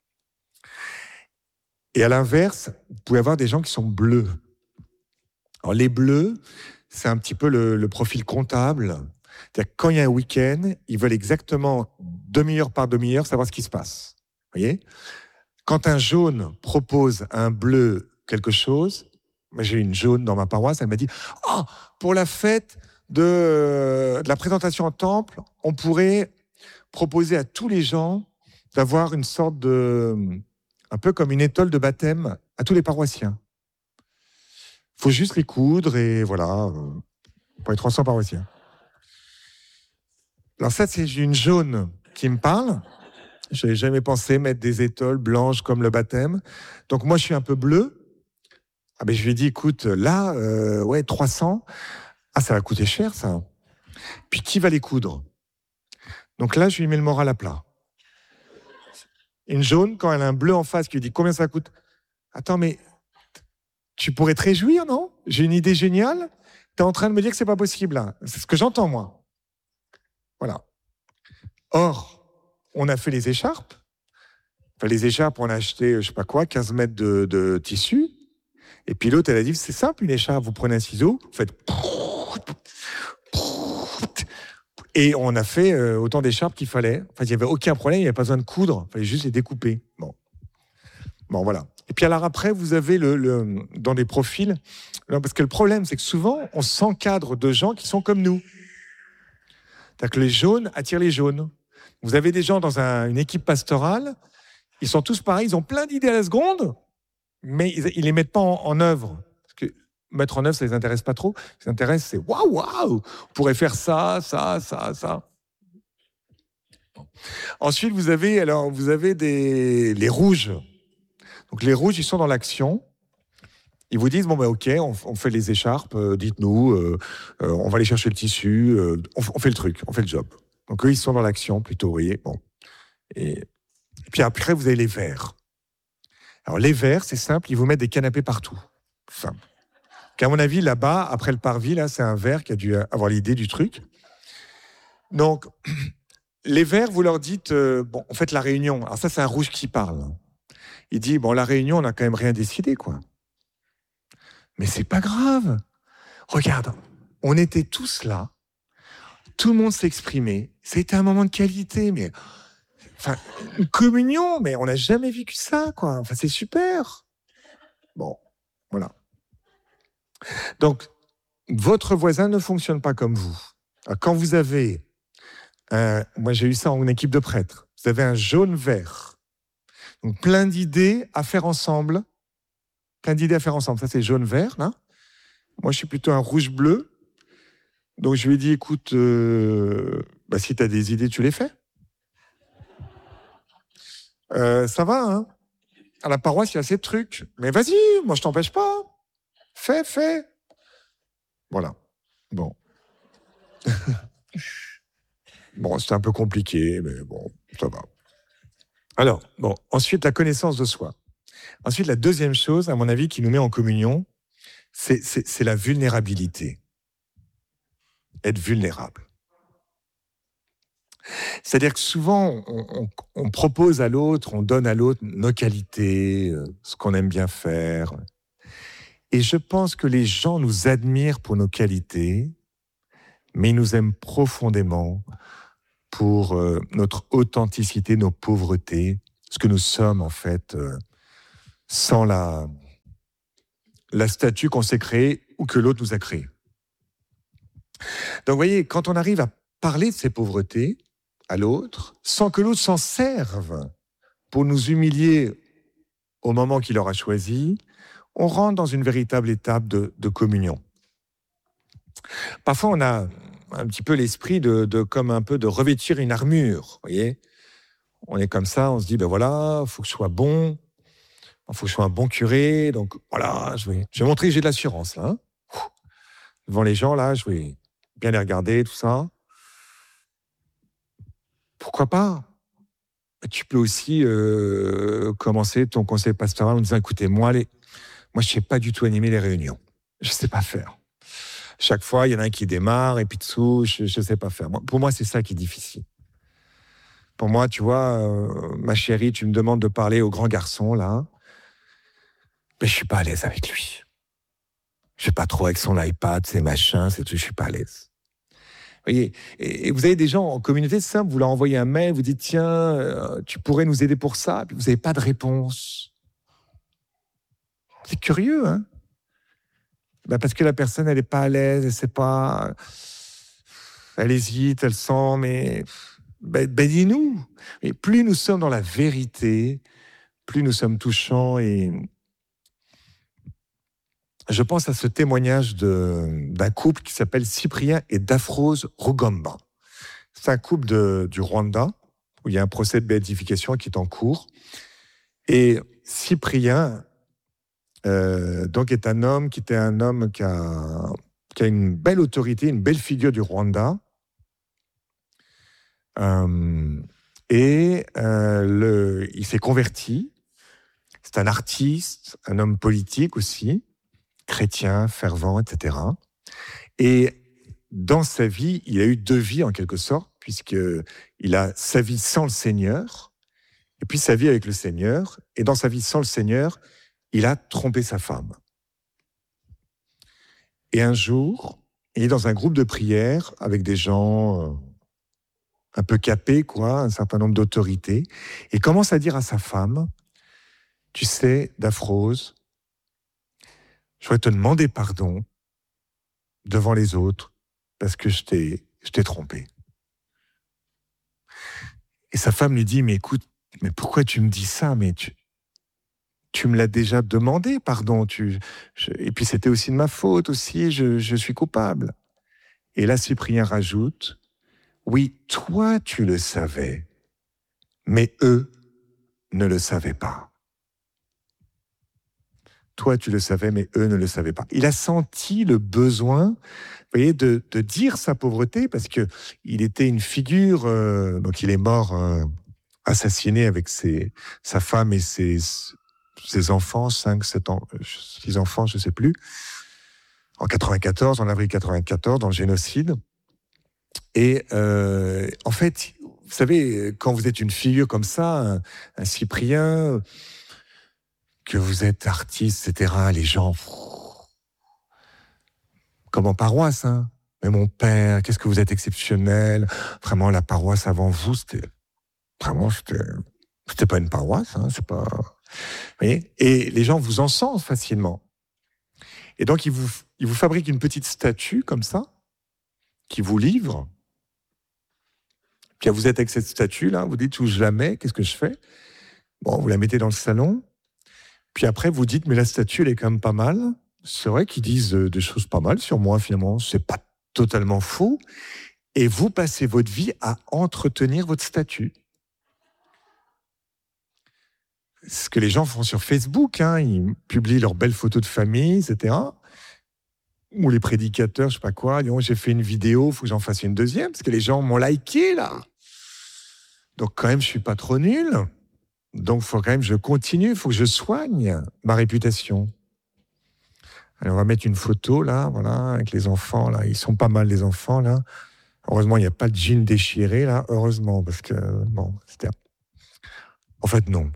Et à l'inverse, vous pouvez avoir des gens qui sont bleus. Alors, les bleus, c'est un petit peu le, le profil comptable. C'est-à-dire que quand il y a un week-end, ils veulent exactement demi-heure par demi-heure savoir ce qui se passe. Vous voyez ? Quand un jaune propose à un bleu quelque chose, moi j'ai une jaune dans ma paroisse, elle m'a dit « Oh, pour la fête de, de la présentation en temple, on pourrait proposer à tous les gens d'avoir une sorte de... un peu comme une étole de baptême à tous les paroissiens. Il faut juste les coudre et voilà, pour les trois cents paroissiens. » Alors ça, c'est une jaune qui me parle. Je n'avais jamais pensé mettre des étoiles blanches comme le baptême. Donc moi, je suis un peu bleu. Ah ben, je lui ai dit, écoute, là, euh, ouais, trois cents. Ah, ça va coûter cher, ça. Puis qui va les coudre ? Donc là, je lui mets le moral à plat. Une jaune, quand elle a un bleu en face qui lui dit combien ça coûte ? Attends, mais tu pourrais te réjouir, non ? J'ai une idée géniale. Tu es en train de me dire que c'est pas possible, là. C'est ce que j'entends, moi. Voilà. Or, on a fait les écharpes. Enfin, les écharpes, on a acheté, je sais pas quoi, quinze mètres de, de tissu. Et puis l'autre, elle a dit, c'est simple, une écharpe, vous prenez un ciseau, vous faites... Et on a fait euh, autant d'écharpes qu'il fallait. Enfin, il n'y avait aucun problème, il n'y avait pas besoin de coudre, il fallait juste les découper. Bon, bon voilà. Et puis alors après, vous avez le, le dans des profils... Non, parce que le problème, c'est que souvent, on s'encadre de gens qui sont comme nous. C'est-à-dire que les jaunes attirent les jaunes. Vous avez des gens dans un, une équipe pastorale, ils sont tous pareils, ils ont plein d'idées à la seconde, mais ils ne les mettent pas en, en œuvre. Parce que mettre en œuvre, ça ne les intéresse pas trop. Ce qui les intéresse, c'est waouh, waouh, on pourrait faire ça, ça, ça, ça. Bon. Ensuite, vous avez, alors, vous avez des, les rouges. Donc, les rouges, ils sont dans l'action. Ils vous disent, bon, ben, ok, on, on fait les écharpes, euh, dites-nous, euh, euh, on va aller chercher le tissu, euh, on, on fait le truc, on fait le job. Donc, eux, ils sont dans l'action plutôt, vous voyez. Bon. Et, et puis après, vous avez les verts. Alors, les verts, c'est simple, ils vous mettent des canapés partout. Simple. Qu'à mon avis, là-bas, après le parvis, là, c'est un vert qui a dû avoir l'idée du truc. Donc, les verts, vous leur dites, euh, bon, en fait, la réunion. Alors ça, c'est un rouge qui parle. Il dit, bon, la réunion, on n'a quand même rien décidé, quoi. Mais c'est pas grave. Regarde, on était tous là. Tout le monde s'exprimait. C'était un moment de qualité, mais... Enfin, une communion, mais on n'a jamais vécu ça, quoi. Enfin, c'est super. Bon, voilà. Donc, votre voisin ne fonctionne pas comme vous. Alors, quand vous avez, un, moi j'ai eu ça en équipe de prêtres, vous avez un jaune-vert, donc plein d'idées à faire ensemble, plein d'idées à faire ensemble. Ça c'est jaune-vert, là. Moi je suis plutôt un rouge-bleu. Donc je lui ai dit, écoute, euh, bah, si tu as des idées, tu les fais. Euh, ça va, hein. À la paroisse, il y a ces trucs. Mais vas-y, moi je t'empêche pas. Fais, fais. Voilà. Bon. Bon, c'était un peu compliqué, mais bon, ça va. Alors, bon, ensuite, la connaissance de soi. Ensuite, la deuxième chose, à mon avis, qui nous met en communion, c'est, c'est, c'est la vulnérabilité. Être vulnérable. C'est-à-dire que souvent, on, on, on propose à l'autre, on donne à l'autre nos qualités, ce qu'on aime bien faire. Et je pense que les gens nous admirent pour nos qualités, mais ils nous aiment profondément pour euh, notre authenticité, nos pauvretés, ce que nous sommes en fait, euh, sans la, la statue qu'on s'est créée ou que l'autre nous a créée. Donc vous voyez, quand on arrive à parler de ces pauvretés à l'autre, sans que l'autre s'en serve pour nous humilier au moment qu'il aura choisi, on rentre dans une véritable étape de, de communion. Parfois, on a un petit peu l'esprit de, de comme un peu de revêtir une armure, vous voyez. On est comme ça, on se dit, ben voilà, il faut que je sois bon, il faut que je sois un bon curé, donc voilà, je vais, je vais montrer que j'ai de l'assurance, là. Hein. Devant les gens, là, je vais bien les regarder, tout ça. Pourquoi pas? Tu peux aussi euh, commencer ton conseil pastoral en disant, écoutez, moi, les, moi je ne sais pas du tout animer les réunions. Je ne sais pas faire. Chaque fois, il y en a un qui démarre et puis dessous, je ne sais pas faire. Pour moi, c'est ça qui est difficile. Pour moi, tu vois, euh, ma chérie, tu me demandes de parler au grand garçon, là. Mais je ne suis pas à l'aise avec lui. Je ne sais pas trop avec son iPad, ses machins, c'est tout, je ne suis pas à l'aise. Vous voyez, et vous avez des gens en communauté simple, vous leur envoyez un mail, vous dites, tiens, euh, tu pourrais nous aider pour ça, puis vous n'avez pas de réponse. C'est curieux, hein? Ben parce que la personne, elle n'est pas à l'aise, elle ne sait pas, elle hésite, elle sent, mais ben, ben dis-nous. Et plus nous sommes dans la vérité, plus nous sommes touchants. Et je pense à ce témoignage de, d'un couple qui s'appelle Cyprien et Daphrose Rugamba. C'est un couple de, du Rwanda, où il y a un procès de béatification qui est en cours. Et Cyprien, euh, donc, est un homme qui était un homme qui a, qui a une belle autorité, une belle figure du Rwanda. Euh, et euh, le, il s'est converti. C'est un artiste, un homme politique aussi, chrétien, fervent, et cetera. Et dans sa vie, il a eu deux vies en quelque sorte, puisqu'il a sa vie sans le Seigneur, et puis sa vie avec le Seigneur. Et dans sa vie sans le Seigneur, il a trompé sa femme. Et un jour, il est dans un groupe de prière avec des gens euh, un peu capés, quoi, un certain nombre d'autorités, et commence à dire à sa femme, tu sais, Daphrose, je voudrais te demander pardon devant les autres parce que je t'ai, je t'ai trompé. Et sa femme lui dit, mais écoute, mais pourquoi tu me dis ça? Mais tu, tu me l'as déjà demandé, pardon. Tu, je, et puis c'était aussi de ma faute aussi, je, je suis coupable. Et là, Cyprien rajoute, oui, toi tu le savais, mais eux ne le savaient pas. Toi, tu le savais, mais eux ne le savaient pas. Il a senti le besoin, vous voyez, de, de dire sa pauvreté, parce que il était une figure, euh, donc il est mort euh, assassiné avec ses, sa femme et ses, ses enfants, cinq, sept ans, six enfants, je ne sais plus, en quatre-vingt-quatorze, en avril quatre-vingt-quatorze, dans le génocide. Et euh, en fait, vous savez, quand vous êtes une figure comme ça, un, un Cyprien, que vous êtes artiste, et cetera, les gens, comme en paroisse, hein. Mais mon père, qu'est-ce que vous êtes exceptionnel. Vraiment, la paroisse avant vous, c'était vraiment, c'était, c'était pas une paroisse, hein, c'est pas. Vous voyez, et les gens vous encensent facilement. Et donc, ils vous, ils vous fabriquent une petite statue comme ça, qui vous livre. Puis vous êtes avec cette statue-là, vous dites où je la mets, qu'est-ce que je fais? Bon, vous la mettez dans le salon. Puis après, vous dites, mais la statue, elle est quand même pas mal. C'est vrai qu'ils disent des choses pas mal sur moi, finalement. C'est pas totalement faux. Et vous passez votre vie à entretenir votre statue. C'est ce que les gens font sur Facebook. Hein. Ils publient leurs belles photos de famille, et cetera. Ou les prédicateurs, je sais pas quoi. Disons, j'ai fait une vidéo, il faut que j'en fasse une deuxième, parce que les gens m'ont liké, là. Donc, quand même, je suis pas trop nul. Donc, il faut quand même que je continue, il faut que je soigne ma réputation. Allez, on va mettre une photo, là, voilà, avec les enfants, là. Ils sont pas mal, les enfants, là. Heureusement, il n'y a pas de jean déchiré, là. Heureusement, parce que, bon, c'était... En fait, non.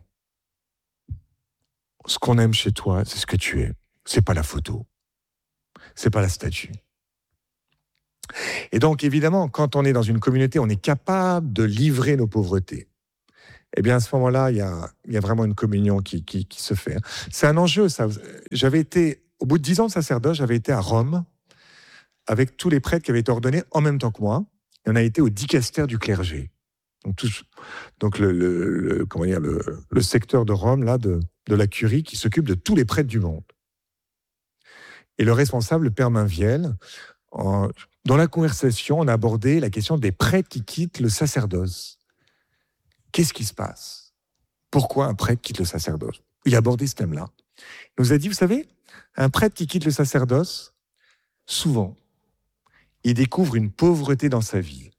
Ce qu'on aime chez toi, c'est ce que tu es. C'est pas la photo. C'est pas la statue. Et donc, évidemment, quand on est dans une communauté, on est capable de livrer nos pauvretés. Eh bien, à ce moment-là, il y a, il y a vraiment une communion qui, qui, qui se fait. C'est un enjeu, ça. J'avais été, au bout de dix ans de sacerdoce, j'avais été à Rome avec tous les prêtres qui avaient été ordonnés en même temps que moi. Et on a été au dicaster du clergé. Donc, tous, donc le, le, le, comment dire, le, le secteur de Rome, là, de, de la curie, qui s'occupe de tous les prêtres du monde. Et le responsable, le père Mainviel, en, dans la conversation, on a abordé la question des prêtres qui quittent le sacerdoce. Qu'est-ce qui se passe? Pourquoi un prêtre quitte le sacerdoce? Il a abordé ce thème-là. Il nous a dit, vous savez, un prêtre qui quitte le sacerdoce, souvent, il découvre une pauvreté dans sa vie.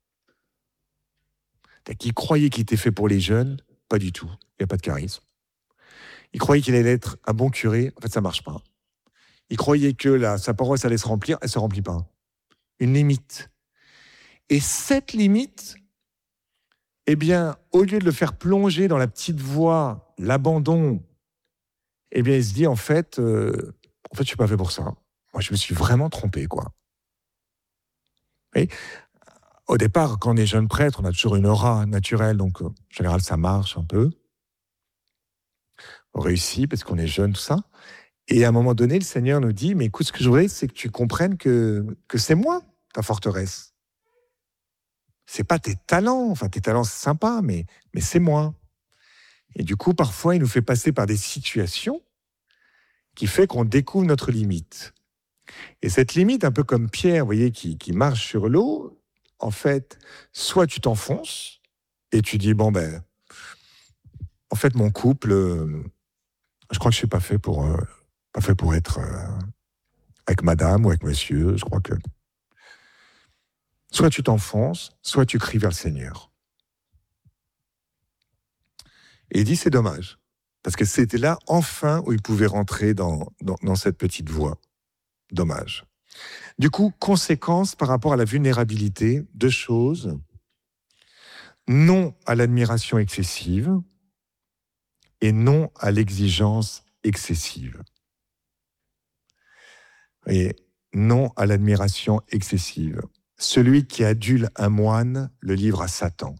Qui croyait qu'il était fait pour les jeunes, pas du tout. Il n'y a pas de charisme. Il croyait qu'il allait être un bon curé, en fait, ça ne marche pas. Il croyait que la, sa paroisse allait se remplir, elle ne se remplit pas. Une limite. Et cette limite, eh bien, au lieu de le faire plonger dans la petite voie, l'abandon, eh bien, il se dit, en fait, euh, en fait, je ne suis pas fait pour ça. Moi, je me suis vraiment trompé, quoi. Et au départ, quand on est jeune prêtre, on a toujours une aura naturelle, donc en général, ça marche un peu. On réussit parce qu'on est jeune, tout ça. Et à un moment donné, le Seigneur nous dit, mais écoute, ce que je voudrais, c'est que tu comprennes que, que c'est moi, ta forteresse. C'est pas tes talents, enfin tes talents, c'est sympa, mais, mais c'est moi. Et du coup, parfois, il nous fait passer par des situations qui fait qu'on découvre notre limite. Et cette limite, un peu comme Pierre, vous voyez, qui, qui marche sur l'eau, en fait, soit tu t'enfonces et tu dis, bon ben, en fait, mon couple, euh, je crois que je suis pas fait pour, euh, pas fait pour être euh, avec madame ou avec monsieur, je crois que... Soit tu t'enfonces, soit tu cries vers le Seigneur. Et il dit, c'est dommage, parce que c'était là, enfin, où il pouvait rentrer dans, dans, dans cette petite voie. Dommage. Du coup, conséquence par rapport à la vulnérabilité, deux choses. Non à l'admiration excessive et non à l'exigence excessive. Et non à l'admiration excessive. Celui qui adule un moine le livre à Satan.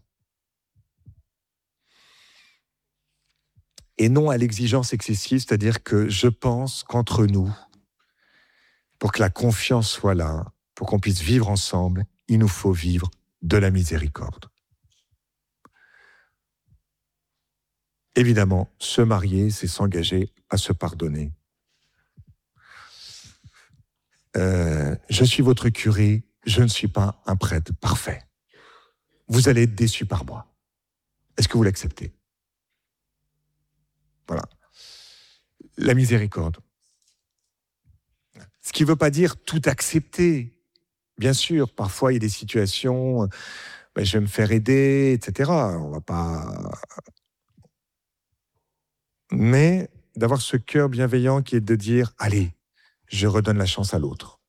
Et non à l'exigence excessive, c'est-à-dire que je pense qu'entre nous, pour que la confiance soit là, pour qu'on puisse vivre ensemble, il nous faut vivre de la miséricorde. Évidemment, se marier, c'est s'engager à se pardonner. Euh, je suis votre curé, je ne suis pas un prêtre parfait. Vous allez être déçus par moi. Est-ce que vous l'acceptez? Voilà. La miséricorde. Ce qui ne veut pas dire tout accepter. Bien sûr, parfois il y a des situations, ben, je vais me faire aider, et cetera. On va pas... Mais d'avoir ce cœur bienveillant qui est de dire, allez, je redonne la chance à l'autre.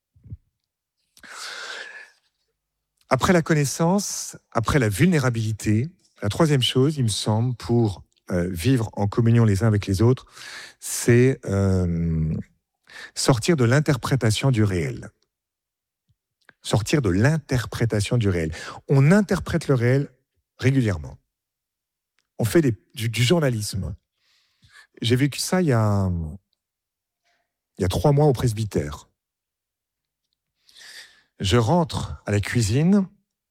Après la connaissance, après la vulnérabilité, la troisième chose, il me semble, pour euh, vivre en communion les uns avec les autres, c'est euh, sortir de l'interprétation du réel. Sortir de l'interprétation du réel. On interprète le réel régulièrement. On fait des, du, du journalisme. J'ai vécu ça il y a, il y a trois mois au presbytère. Je rentre à la cuisine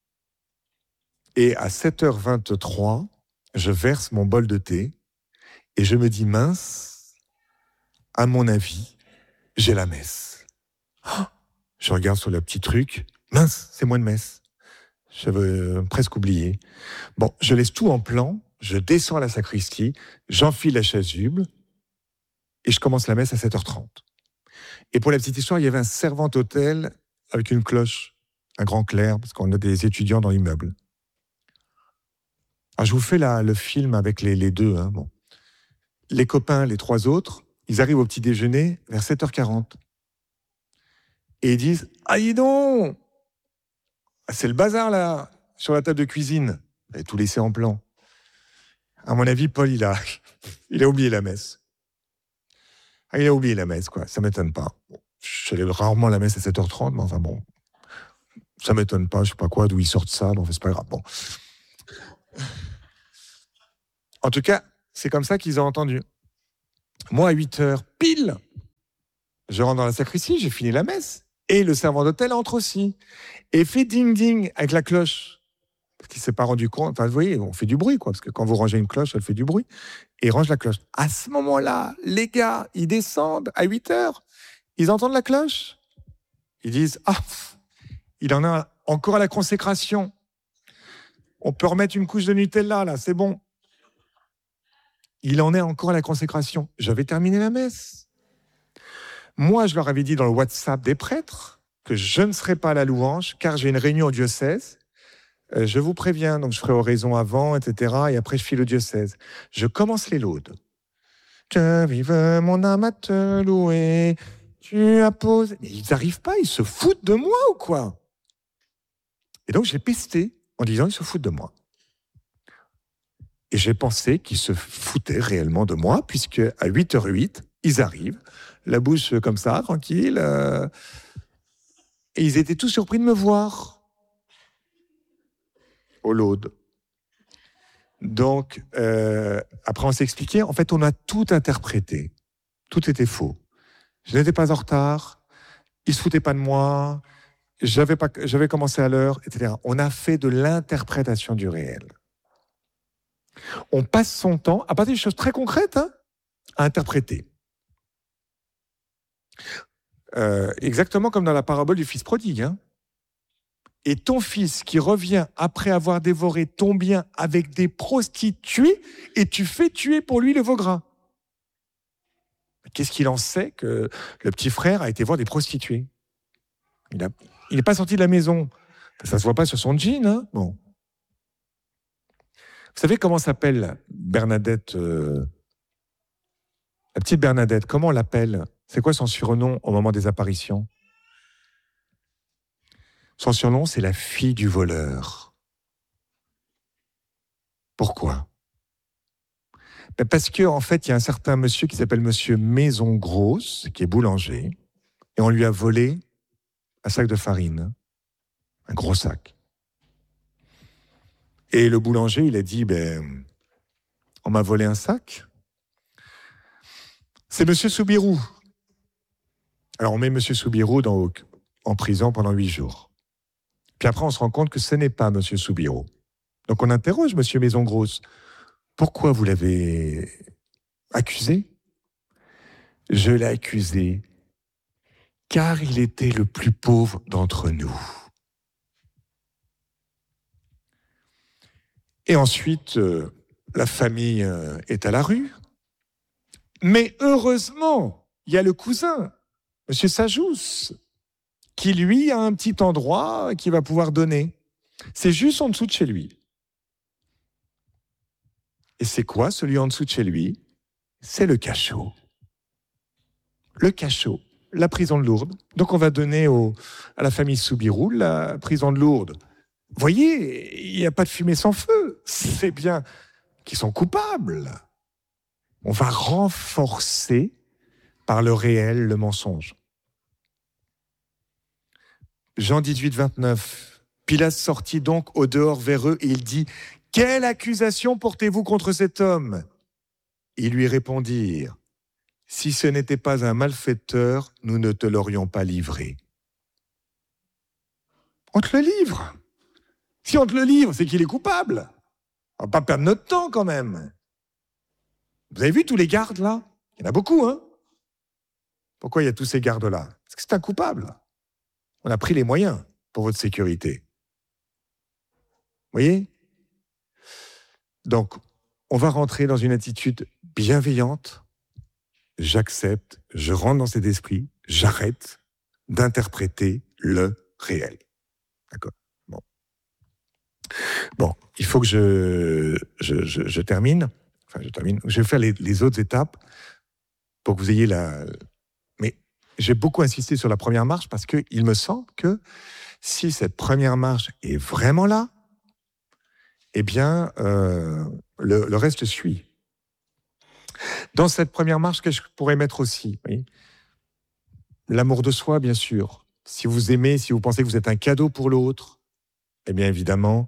et à sept heures vingt-trois, je verse mon bol de thé et je me dis, mince, à mon avis, j'ai la messe. Oh, je regarde sur le petit truc, mince, c'est moi de messe. J'avais presque oublié. Bon, je laisse tout en plan, je descends à la sacristie, j'enfile la chasuble et je commence la messe à sept heures trente. Et pour la petite histoire, il y avait un servant-autel avec une cloche, un grand clair, parce qu'on a des étudiants dans l'immeuble. Alors, je vous fais la, le film avec les, les deux. Hein, bon. Les copains, les trois autres, ils arrivent au petit déjeuner vers sept heures quarante. Et ils disent « Ah, dis donc, c'est le bazar, là, sur la table de cuisine. » Vous avez tout laissé en plan. À mon avis, Paul, il a, il a oublié la messe. Ah, il a oublié la messe, quoi. Ça ne m'étonne pas. Bon, je célèbre rarement la messe à sept heures trente, mais enfin bon. Ça ne m'étonne pas, je ne sais pas quoi, d'où ils sortent ça, bon, c'est pas grave. Bon. En tout cas, c'est comme ça qu'ils ont entendu. Moi, à huit heures, pile, je rentre dans la sacristie, j'ai fini la messe. Et le servant d'hôtel entre aussi. Et fait ding-ding avec la cloche. Parce qu'il ne s'est pas rendu compte. Enfin, vous voyez, on fait du bruit, quoi. Parce que quand vous rangez une cloche, elle fait du bruit. Et il range la cloche. À ce moment-là, les gars, ils descendent à huit heures. Ils entendent la cloche. Ils disent, ah, il en a encore à la consécration. On peut remettre une couche de Nutella, là, c'est bon. Il en est encore à la consécration. J'avais terminé la messe. Moi, je leur avais dit dans le WhatsApp des prêtres que je ne serais pas à la louange, car j'ai une réunion au diocèse. Euh, je vous préviens, donc je ferai oraison avant, et cetera. Et après, je file au diocèse. Je commence les laudes. Je vive mon âme à te louer. Tu as posé. Mais ils n'arrivent pas, ils se foutent de moi ou quoi? Et donc, j'ai pesté en disant, ils se foutent de moi. Et j'ai pensé qu'ils se foutaient réellement de moi, puisque à huit heures huit, ils arrivent, la bouche comme ça, tranquille, euh, et ils étaient tous surpris de me voir au laude. Donc, euh, après on s'est expliqué, en fait, on a tout interprété. Tout était faux. Je n'étais pas en retard, ils ne se foutaient pas de moi, j'avais, pas, j'avais commencé à l'heure, et cetera. On a fait de l'interprétation du réel. On passe son temps, à partir de choses très concrètes, hein, à interpréter. Euh, exactement comme dans la parabole du fils prodigue. Hein. Et ton fils qui revient après avoir dévoré ton bien avec des prostituées, et tu fais tuer pour lui le veau gras. Qu'est-ce qu'il en sait que le petit frère a été voir des prostituées? Il n'est il pas sorti de la maison. Ça ne se voit pas sur son jean. Hein, bon. Vous savez comment s'appelle Bernadette, euh, la petite Bernadette, comment on l'appelle? C'est quoi son surnom au moment des apparitions? Son surnom, c'est la fille du voleur. Pourquoi? Ben parce qu'en en fait, il y a un certain monsieur qui s'appelle monsieur Maison Grosse, qui est boulanger, et on lui a volé un sac de farine, un gros sac. Et le boulanger, il a dit, ben, on m'a volé un sac. C'est monsieur Soubirou. Alors on met monsieur Soubirou dans, en prison pendant huit jours. Puis après, on se rend compte que ce n'est pas monsieur Soubirou. Donc on interroge monsieur Maison Grosse. Pourquoi vous l'avez accusé? Je l'ai accusé car il était le plus pauvre d'entre nous. Et ensuite, euh, la famille euh, est à la rue. Mais heureusement, il y a le cousin, monsieur Sajous, qui lui a un petit endroit qu'il va pouvoir donner. C'est juste en dessous de chez lui. Et c'est quoi celui en dessous de chez lui? C'est le cachot. Le cachot, la prison de Lourdes. Donc on va donner au, à la famille Soubirou la prison de Lourdes. Vous voyez, il n'y a pas de fumée sans feu. C'est bien qu'ils sont coupables. On va renforcer par le réel le mensonge. Jean dix-huit, vingt-neuf. Pilate sortit donc au dehors vers eux et il dit « Quelle accusation portez-vous contre cet homme ?» Ils lui répondirent « Si ce n'était pas un malfaiteur, nous ne te l'aurions pas livré. » On te le livre. Si on te le livre, c'est qu'il est coupable. On ne va pas perdre notre temps quand même. Vous avez vu tous les gardes là? Il y en a beaucoup, hein? Pourquoi il y a tous ces gardes-là? Parce que c'est un coupable. On a pris les moyens pour votre sécurité. Vous voyez? Donc, on va rentrer dans une attitude bienveillante. J'accepte, je rentre dans cet esprit, j'arrête d'interpréter le réel. D'accord? Bon. Bon, il faut que je, je, je, je termine. Enfin, je termine. Je vais faire les, les autres étapes pour que vous ayez la... Mais j'ai beaucoup insisté sur la première marche parce qu'il me semble que si cette première marche est vraiment là, eh bien, euh, le, le reste suit. Dans cette première marche, qu'est-ce que je pourrais mettre aussi? Oui, l'amour de soi, bien sûr. Si vous aimez, si vous pensez que vous êtes un cadeau pour l'autre, eh bien évidemment,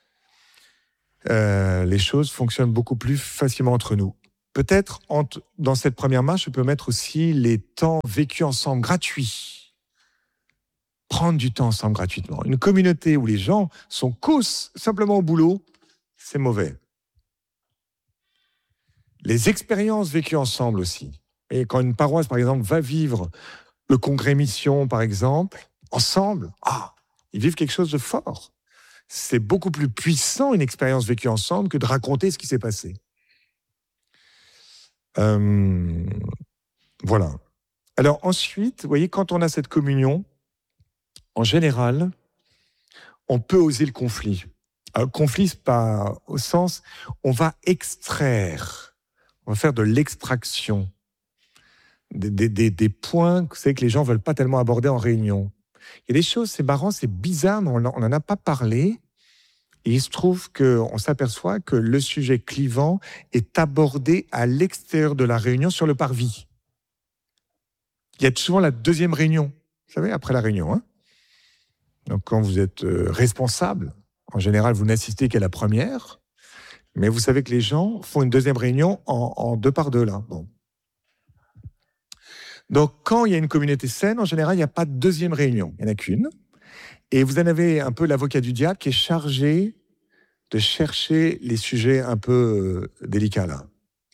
euh, les choses fonctionnent beaucoup plus facilement entre nous. Peut-être, entre, dans cette première marche, je peux mettre aussi les temps vécus ensemble gratuits. Prendre du temps ensemble gratuitement. Une communauté où les gens sont causes simplement au boulot, c'est mauvais. Les expériences vécues ensemble aussi. Et quand une paroisse, par exemple, va vivre le congrès mission, par exemple, ensemble, ah, ils vivent quelque chose de fort. C'est beaucoup plus puissant, une expérience vécue ensemble, que de raconter ce qui s'est passé. Euh, voilà. Alors ensuite, vous voyez, quand on a cette communion, en général, on peut oser le conflit. Alors, le conflit, c'est pas au sens, on va extraire, on va faire de l'extraction. Des, des, des, des points que, c'est que les gens ne veulent pas tellement aborder en réunion. Il y a des choses, c'est marrant, c'est bizarre, mais on n'en a pas parlé. Et il se trouve qu'on s'aperçoit que le sujet clivant est abordé à l'extérieur de la réunion sur le parvis. Il y a souvent la deuxième réunion, vous savez, après la réunion. Hein. Donc quand vous êtes responsable, en général, vous n'assistez qu'à la première, mais vous savez que les gens font une deuxième réunion en, en deux par deux, là. Bon. Donc, quand il y a une communauté saine, en général, il n'y a pas de deuxième réunion. Il n'y en a qu'une. Et vous en avez un peu l'avocat du diable qui est chargé de chercher les sujets un peu euh, délicats, là.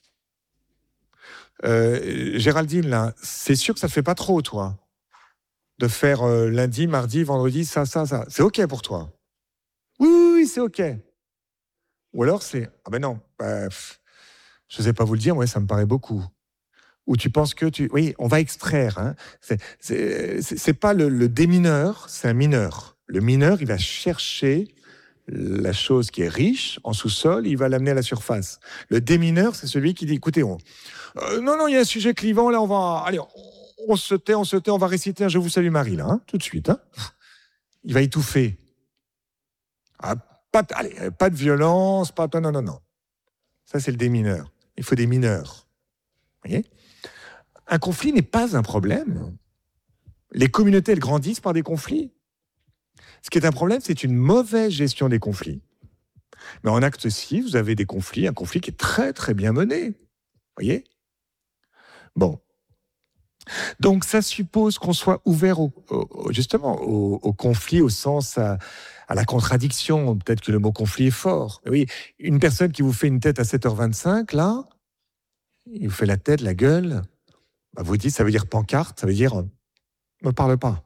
Euh, Géraldine, là, c'est sûr que ça ne te fait pas trop, toi, de faire euh, lundi, mardi, vendredi, ça, ça, ça. C'est OK pour toi? Oui, oui, oui, c'est OK. Ou alors c'est, ah ben non, bah, je ne sais pas vous le dire, moi, ça me paraît beaucoup. Où tu penses que tu... Oui, on va extraire. Hein. C'est, c'est, c'est pas le, le démineur, c'est un mineur. Le mineur, il va chercher la chose qui est riche en sous-sol, il va l'amener à la surface. Le démineur, c'est celui qui dit, écoutez, on... Euh, non, non, il y a un sujet clivant, là, on va... Allez, on, on se tait, on se tait, on va réciter un « Je vous salue Marie », là, hein, tout de suite. Hein. Il va étouffer. Ah, pas, de, allez, pas de violence, pas de... Non, non, non. Ça, c'est le démineur. Il faut des mineurs. Vous voyez ? Un conflit n'est pas un problème. Les communautés, elles grandissent par des conflits. Ce qui est un problème, c'est une mauvaise gestion des conflits. Mais en acte six, vous avez des conflits, un conflit qui est très, très bien mené. Vous voyez ? Bon. Donc, ça suppose qu'on soit ouvert au, au, justement au, au conflit, au sens à, à la contradiction. Peut-être que le mot conflit est fort. Mais oui, une personne qui vous fait une tête à sept heures vingt-cinq, là, il vous fait la tête, la gueule... Bah vous dites, ça veut dire pancarte, ça veut dire, euh, ne me parle pas.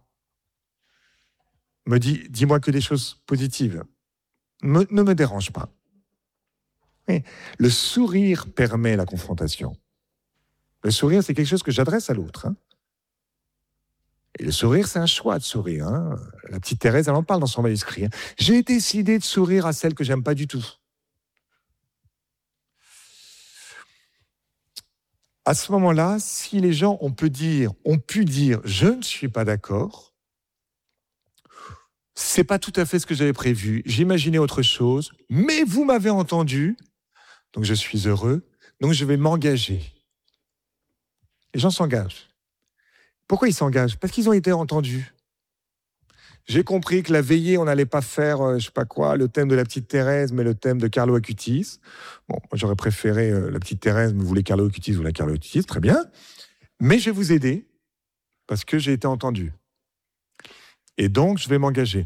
Me dis, dis-moi que des choses positives. Me, ne me dérange pas. Et le sourire permet la confrontation. Le sourire, c'est quelque chose que j'adresse à l'autre. Hein. Et le sourire, c'est un choix de sourire. Hein. La petite Thérèse, elle en parle dans son manuscrit. Hein. J'ai décidé de sourire à celle que j'aime pas du tout. À ce moment-là, si les gens on peut dire, ont pu dire « je ne suis pas d'accord », c'est pas tout à fait ce que j'avais prévu, j'imaginais autre chose, mais vous m'avez entendu, donc je suis heureux, donc je vais m'engager. Les gens s'engagent. Pourquoi ils s'engagent ? Parce qu'ils ont été entendus. J'ai compris que la veillée, on n'allait pas faire, euh, je sais pas quoi, le thème de la petite Thérèse, mais le thème de Carlo Acutis. Bon, moi, j'aurais préféré euh, la petite Thérèse, mais vous voulez Carlo Acutis, vous voulez Carlo Acutis, très bien. Mais je vais vous aider, parce que j'ai été entendu. Et donc, je vais m'engager.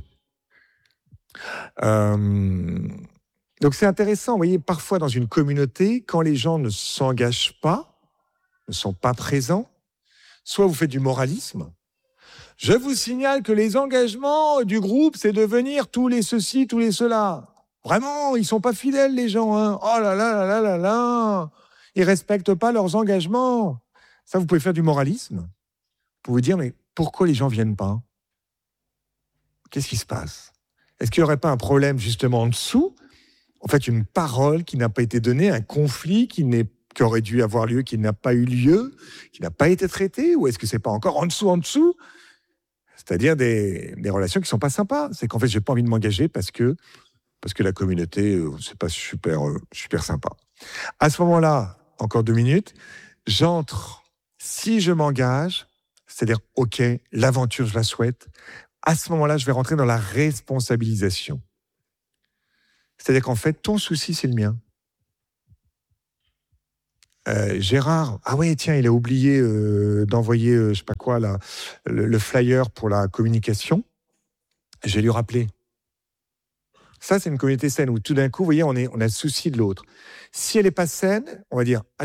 Euh... Donc, c'est intéressant, vous voyez, parfois dans une communauté, quand les gens ne s'engagent pas, ne sont pas présents, soit vous faites du moralisme. Je vous signale que les engagements du groupe, c'est de venir tous les ceci, tous les cela. Vraiment, ils ne sont pas fidèles, les gens. Hein. Oh là là là là là là. Ils ne respectent pas leurs engagements. Ça, vous pouvez faire du moralisme. Vous pouvez dire, mais pourquoi les gens ne viennent pas ? Qu'est-ce qui se passe ? Est-ce qu'il n'y aurait pas un problème justement en dessous ? En fait, une parole qui n'a pas été donnée, un conflit qui, n'est, qui aurait dû avoir lieu, qui n'a pas eu lieu, qui n'a pas été traité ? Ou est-ce que ce n'est pas encore en dessous, en dessous ? C'est-à-dire des, des relations qui ne sont pas sympas. C'est qu'en fait, je n'ai pas envie de m'engager parce que, parce que la communauté, euh, c'est pas super, euh, super sympa. À ce moment-là, encore deux minutes, j'entre, si je m'engage, C'est-à-dire, OK, l'aventure, je la souhaite. À ce moment-là, je vais rentrer dans la responsabilisation. C'est-à-dire qu'en fait, ton souci, c'est le mien. Euh, Gérard, ah ouais, tiens, il a oublié euh, d'envoyer, euh, je sais pas quoi, là, le, le flyer pour la communication. Je vais lui rappeler. Ça, c'est une communauté saine où tout d'un coup, vous voyez, on, est, on a le souci de l'autre. Si elle n'est pas saine, on va dire, ah,